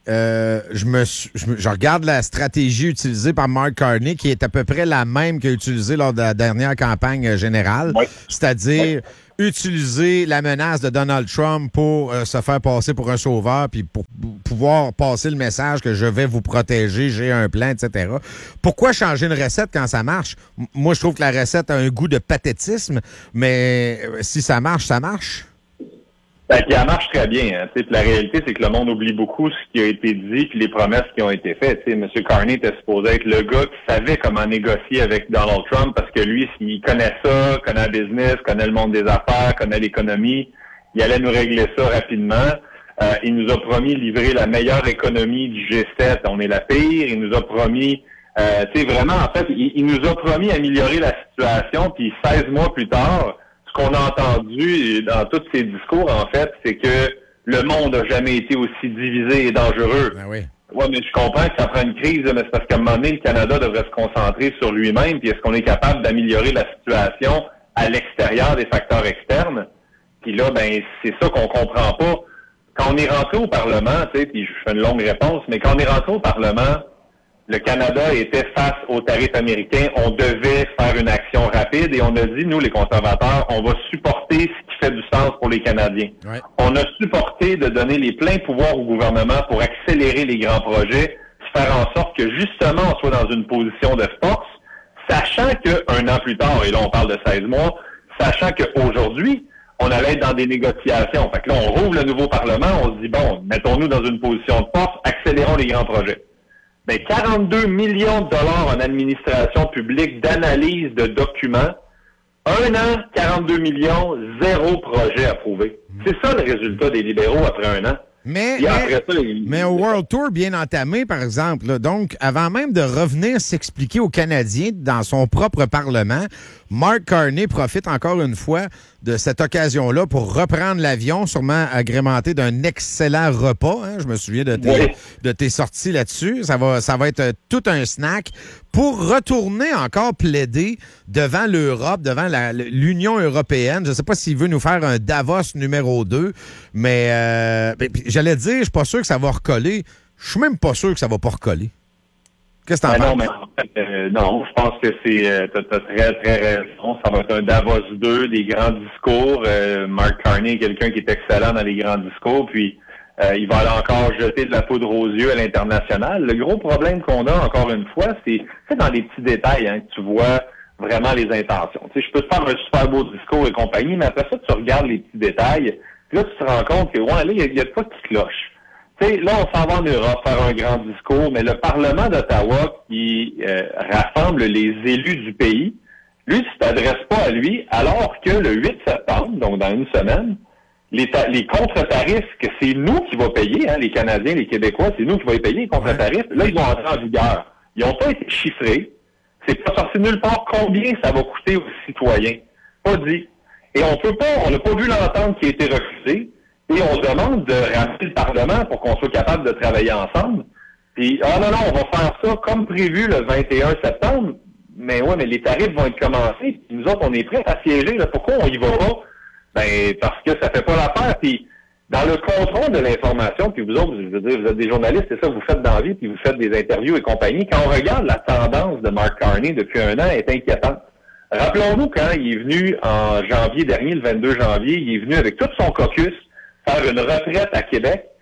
Je regarde la stratégie utilisée par Mark Carney, qui est à peu près la même qu'il a utilisée lors de la dernière campagne générale. Oui. C'est-à-dire utiliser la menace de Donald Trump pour se faire passer pour un sauveur, puis pour pouvoir passer le message que je vais vous protéger, j'ai un plan, etc. Pourquoi changer une recette quand ça marche? Moi, je trouve que la recette a un goût de pathétisme, mais si ça marche, ça marche. Puis elle marche très bien. Hein, puis la réalité, c'est que le monde oublie beaucoup ce qui a été dit puis les promesses qui ont été faites. M. Carney était supposé être le gars qui savait comment négocier avec Donald Trump parce que lui, il connaît ça, connaît le business, connaît le monde des affaires, connaît l'économie. Il allait nous régler ça rapidement. Il nous a promis de livrer la meilleure économie du G7. On est la pire. Il nous a promis... vraiment, en fait, il nous a promis d'améliorer la situation. Puis 16 mois plus tard... Ce qu'on a entendu dans tous ces discours, en fait, c'est que le monde n'a jamais été aussi divisé et dangereux. Ben oui. Ouais, mais je comprends que ça prend une crise, mais c'est parce qu'à un moment donné, le Canada devrait se concentrer sur lui-même, puis est-ce qu'on est capable d'améliorer la situation à l'extérieur des facteurs externes? Puis là, ben, c'est ça qu'on comprend pas. Quand on est rentré au Parlement, tu sais, puis je fais une longue réponse, mais quand on est rentré au Parlement, le Canada était face aux tarifs américains. On devait faire une action rapide et on a dit, nous, les conservateurs, on va supporter ce qui fait du sens pour les Canadiens. Ouais. On a supporté de donner les pleins pouvoirs au gouvernement pour accélérer les grands projets, faire en sorte que, justement, on soit dans une position de force, sachant qu'un an plus tard, et là, on parle de 16 mois, sachant qu'aujourd'hui, on allait être dans des négociations. Fait que là, on rouvre le nouveau Parlement, on se dit, bon, mettons-nous dans une position de force, accélérons les grands projets. Ben, 42 millions de dollars en administration publique, d'analyse de documents. 1 an, 42 millions, 0 projet approuvé. C'est ça le résultat des libéraux après 1 an. Mais au World Tour bien entamé, par exemple, là, donc, avant même de revenir s'expliquer aux Canadiens dans son propre Parlement, Mark Carney profite encore une fois de cette occasion-là pour reprendre l'avion, sûrement agrémenté d'un excellent repas. Hein? Je me souviens de tes sorties là-dessus. Ça va être tout un snack pour retourner encore plaider devant l'Europe, devant l'Union européenne. Je ne sais pas s'il veut nous faire un Davos numéro 2, mais j'allais dire, je suis pas sûr que ça va recoller. Je suis même pas sûr que ça va pas recoller. Qu'est-ce que t'en penses? Non, mais en fait, non, je pense que t'as très, très raison. Ça va être un Davos 2, des grands discours. Mark Carney est quelqu'un qui est excellent dans les grands discours, puis il va aller encore jeter de la poudre aux yeux à l'international. Le gros problème qu'on a, encore une fois, c'est dans les petits détails hein, que tu vois vraiment les intentions. Tu sais, je peux te faire un super beau discours et compagnie, mais après ça, tu regardes les petits détails, puis là, tu te rends compte que, ouais, là, il y a de quoi qui cloche. Tu sais, là, on s'en va en Europe faire un grand discours, mais le Parlement d'Ottawa qui rassemble les élus du pays, lui, tu t'adresses pas à lui, alors que le 8 septembre, donc dans une semaine, les contre-tarifs, que c'est nous qui va payer, hein, les Canadiens, les Québécois, c'est nous qui va les payer, les contre-tarifs, là, ils vont entrer en vigueur. Ils n'ont pas été chiffrés. C'est pas sorti nulle part combien ça va coûter aux citoyens. Pas dit. Et on n'a pas vu l'entente qui a été refusée. Et on demande de ramener le Parlement pour qu'on soit capable de travailler ensemble. Puis, non, on va faire ça comme prévu le 21 septembre. Mais ouais, mais les tarifs vont être commencés. Puis nous autres, on est prêts à siéger. Là. Pourquoi on y va pas? Ben, parce que ça fait pas l'affaire. Puis, dans le contrôle de l'information, puis vous autres, je veux dire, vous êtes des journalistes, c'est ça que vous faites dans la vie, puis vous faites des interviews et compagnie. Quand on regarde la tendance de Mark Carney depuis 1 an, elle est inquiétante. Rappelons-nous quand il est venu en janvier dernier, le 22 janvier, il est venu avec tout son caucus faire une retraite à Québec.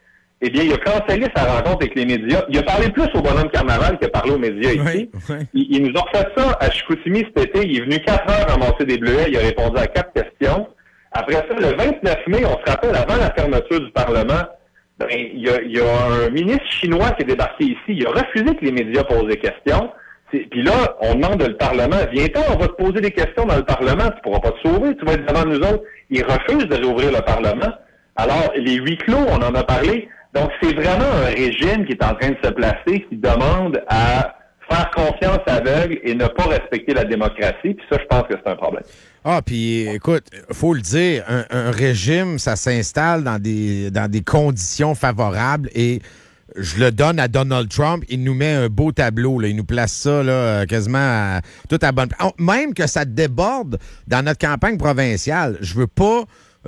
eh bien, il a cancellé sa rencontre avec les médias. Il a parlé plus au bonhomme Carnaval qu'il a parlé aux médias ici. Il nous a refait ça à Chicoutimi cet été. Il est venu 4 heures ramasser des bleuets. Il a répondu à 4 questions. Après ça, le 29 mai, on se rappelle, avant la fermeture du Parlement, ben, il y a un ministre chinois qui est débarqué ici. Il a refusé que les médias posent des questions. Puis là, on demande le Parlement, viens-t'en, on va te poser des questions dans le Parlement, tu pourras pas te sauver, tu vas être devant nous autres. Il refuse de réouvrir le Parlement. Alors, les huis clos, on en a parlé. Donc, c'est vraiment un régime qui est en train de se placer, qui demande à faire confiance aveugle et ne pas respecter la démocratie. Puis ça, je pense que c'est un problème. Ah, puis écoute, faut le dire, un régime, ça s'installe dans des conditions favorables et je le donne à Donald Trump, il nous met un beau tableau, là. Il nous place ça là, quasiment tout à bonne place. Même que ça déborde dans notre campagne provinciale. Je veux pas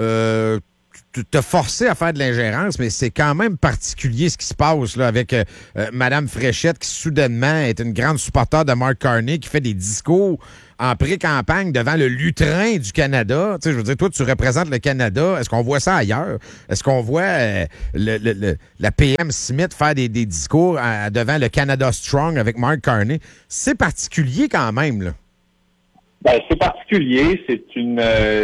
te forcer à faire de l'ingérence, mais c'est quand même particulier ce qui se passe là, avec Mme Fréchette, qui soudainement est une grande supporter de Mark Carney, qui fait des discours en pré-campagne devant le lutrin du Canada. Tu sais, je veux dire, toi, tu représentes le Canada. Est-ce qu'on voit ça ailleurs? Est-ce qu'on voit la PM Smith faire des discours devant le Canada Strong avec Mark Carney? C'est particulier quand même, là. Ben, c'est particulier. C'est une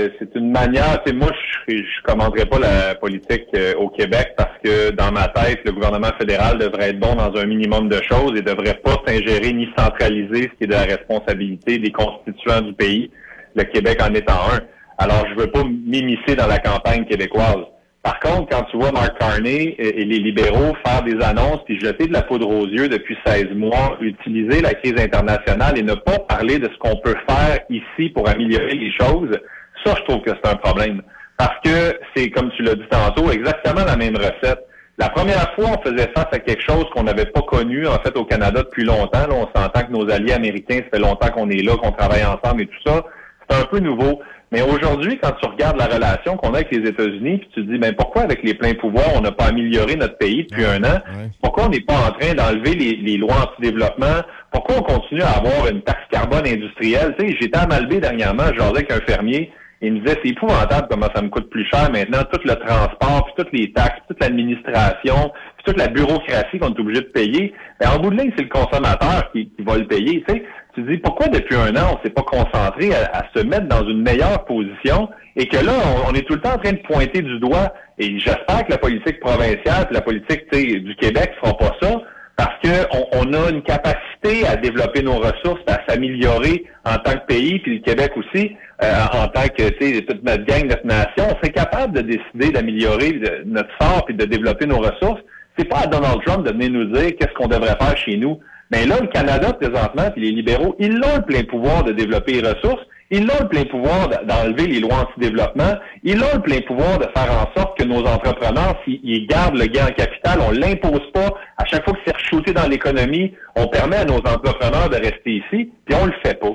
manière. Tu sais, moi, je commenterais pas la politique au Québec parce que dans ma tête, le gouvernement fédéral devrait être bon dans un minimum de choses et devrait pas s'ingérer ni centraliser ce qui est de la responsabilité des constituants du pays. Le Québec en étant un. Alors, je veux pas m'immiscer dans la campagne québécoise. Par contre, quand tu vois Mark Carney et les libéraux faire des annonces puis jeter de la poudre aux yeux depuis 16 mois, utiliser la crise internationale et ne pas parler de ce qu'on peut faire ici pour améliorer les choses, ça, je trouve que c'est un problème. Parce que c'est, comme tu l'as dit tantôt, exactement la même recette. La première fois, on faisait face à quelque chose qu'on n'avait pas connu, en fait, au Canada depuis longtemps. Là, on s'entend que nos alliés américains, ça fait longtemps qu'on est là, qu'on travaille ensemble et tout ça. C'est un peu nouveau. Mais aujourd'hui, quand tu regardes la relation qu'on a avec les États-Unis, puis tu te dis, ben pourquoi avec les pleins pouvoirs, on n'a pas amélioré notre pays depuis un an? Pourquoi on n'est pas en train d'enlever les lois anti-développement? Pourquoi on continue à avoir une taxe carbone industrielle? Tu sais, j'étais à Malbaie dernièrement, je jasais avec un fermier, il me disait, c'est épouvantable comment ça me coûte plus cher maintenant, tout le transport, puis toutes les taxes, toute l'administration, puis toute la bureaucratie qu'on est obligé de payer. Ben, en bout de ligne, c'est le consommateur qui va le payer, tu sais. Tu te dis, pourquoi depuis un an, on s'est pas concentré à se mettre dans une meilleure position et que là, on est tout le temps en train de pointer du doigt. Et j'espère que la politique provinciale et la politique du Québec fera pas ça parce que on a une capacité à développer nos ressources, à s'améliorer en tant que pays, puis le Québec aussi, en tant que toute notre gang, notre nation. On serait capable de décider d'améliorer notre sort puis de développer nos ressources. C'est pas à Donald Trump de venir nous dire qu'est-ce qu'on devrait faire chez nous. Mais là, le Canada, présentement, puis les libéraux, ils ont le plein pouvoir de développer les ressources. Ils ont le plein pouvoir d'enlever les lois anti-développement. Ils ont le plein pouvoir de faire en sorte que nos entrepreneurs, s'ils gardent le gain en capital, on l'impose pas. À chaque fois que c'est re-shooté dans l'économie, on permet à nos entrepreneurs de rester ici, puis on le fait pas.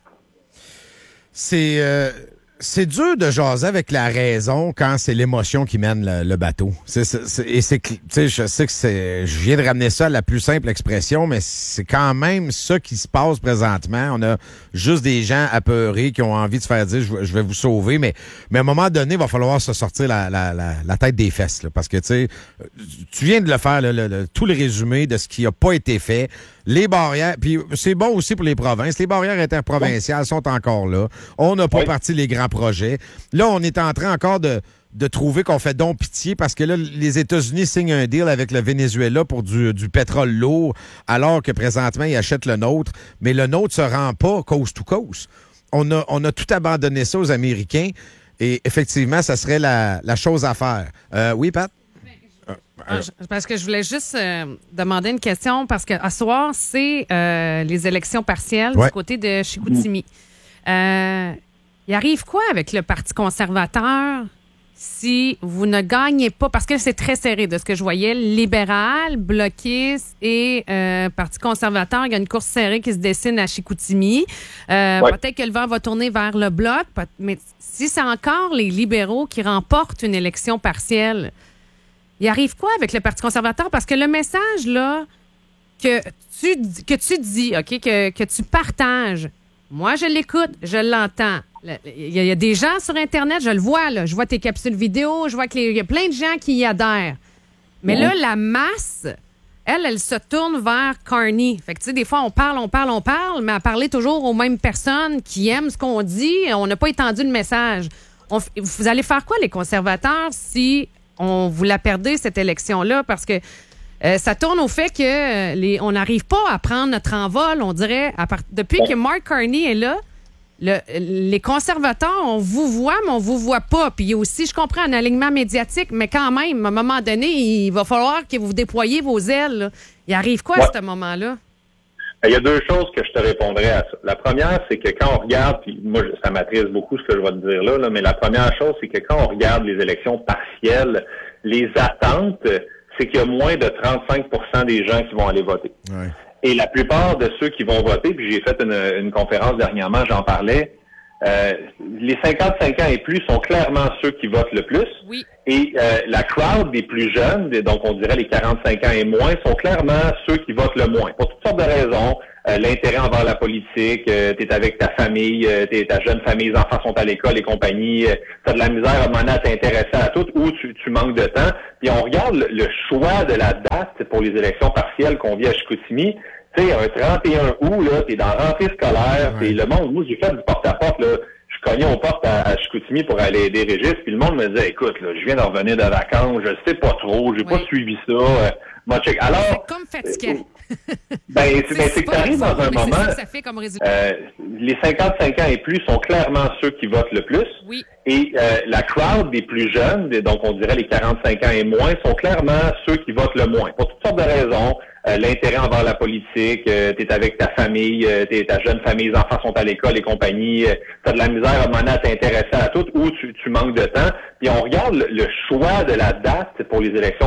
C'est dur de jaser avec la raison quand c'est l'émotion qui mène le bateau. Je sais que je viens de ramener ça à la plus simple expression, mais c'est quand même ça qui se passe présentement. On a juste des gens apeurés qui ont envie de se faire dire je vais vous sauver, mais à un moment donné, il va falloir se sortir la tête des fesses, là, parce que tu viens de le faire, tout le résumé de ce qui n'a pas été fait. Les barrières, puis c'est bon aussi pour les provinces, les barrières interprovinciales sont encore là. On n'a pas parti les grands projets. Là, on est en train encore de trouver qu'on fait donc pitié parce que là, les États-Unis signent un deal avec le Venezuela pour du pétrole lourd, alors que présentement, ils achètent le nôtre. Mais le nôtre se rend pas coast to coast. On a tout abandonné ça aux Américains et effectivement, ça serait la chose à faire. Oui, Pat? Parce que je voulais juste demander une question, parce qu'à soir, c'est les élections partielles du côté de Chicoutimi. Il arrive quoi avec le Parti conservateur si vous ne gagnez pas? Parce que c'est très serré de ce que je voyais. Libéral, bloquiste et Parti conservateur, il y a une course serrée qui se dessine à Chicoutimi. Peut-être que le vent va tourner vers le bloc, mais si c'est encore les libéraux qui remportent une élection partielle, il arrive quoi avec le Parti conservateur? Parce que le message là que tu dis, OK, que tu partages, moi, je l'écoute, je l'entends. Il y a des gens sur Internet, je le vois, là. Je vois tes capsules vidéo, je vois qu'il y a plein de gens qui y adhèrent. Mais là, la masse, elle se tourne vers Carney. Fait que, tu sais, des fois, on parle, mais à parler toujours aux mêmes personnes qui aiment ce qu'on dit, on n'a pas étendu le message. Vous allez faire quoi, les conservateurs, si on vous la perdez, cette élection-là? Parce que ça tourne au fait que on n'arrive pas à prendre notre envol, on dirait. Depuis que Mark Carney est là, les conservateurs, on vous voit, mais on vous voit pas. Puis il y a aussi, je comprends, un alignement médiatique, mais quand même, à un moment donné, il va falloir que vous déployiez vos ailes. Là. Il arrive quoi à ce moment-là? Il y a deux choses que je te répondrai à ça. La première, c'est que quand on regarde, puis moi, ça m'attriste beaucoup ce que je vais te dire là, mais la première chose, c'est que quand on regarde les élections partielles, les attentes, c'est qu'il y a moins de 35% des gens qui vont aller voter. Ouais. Et la plupart de ceux qui vont voter, puis j'ai fait une conférence dernièrement, j'en parlais, les 55 ans et plus sont clairement ceux qui votent le plus. Oui. Et la crowd des plus jeunes, donc on dirait les 45 ans et moins, sont clairement ceux qui votent le moins. Pour toutes sortes de raisons. L'intérêt envers la politique, t'es avec ta famille, ta jeune famille, les enfants sont à l'école et compagnie, t'as de la misère à demander à t'intéresser à tout, ou tu manques de temps. Puis on regarde le choix de la date pour les élections partielles qu'on vit à Chicoutimi. Tu sais, un 31 août, là, t'es dans la rentrée scolaire, puis le monde, moi j'ai fait du porte-à-porte, là, je cognais aux portes à Chicoutimi pour aller aider Régis, puis le monde me disait, écoute, là, je viens de revenir de vacances, je sais pas trop, j'ai pas suivi ça, alors, c'est comme fatigant. C'est que t'arrives dans un moment, ça fait comme résultat. les 55 ans et plus sont clairement ceux qui votent le plus. Oui. Et la crowd des plus jeunes, donc on dirait les 45 ans et moins, sont clairement ceux qui votent le moins. Pour toutes sortes de raisons. L'intérêt envers la politique, t'es avec ta famille, ta jeune famille, les enfants sont à l'école et compagnie, t'as de la misère à demander à t'intéresser à tout, ou tu manques de temps. Puis on regarde le choix de la date pour les élections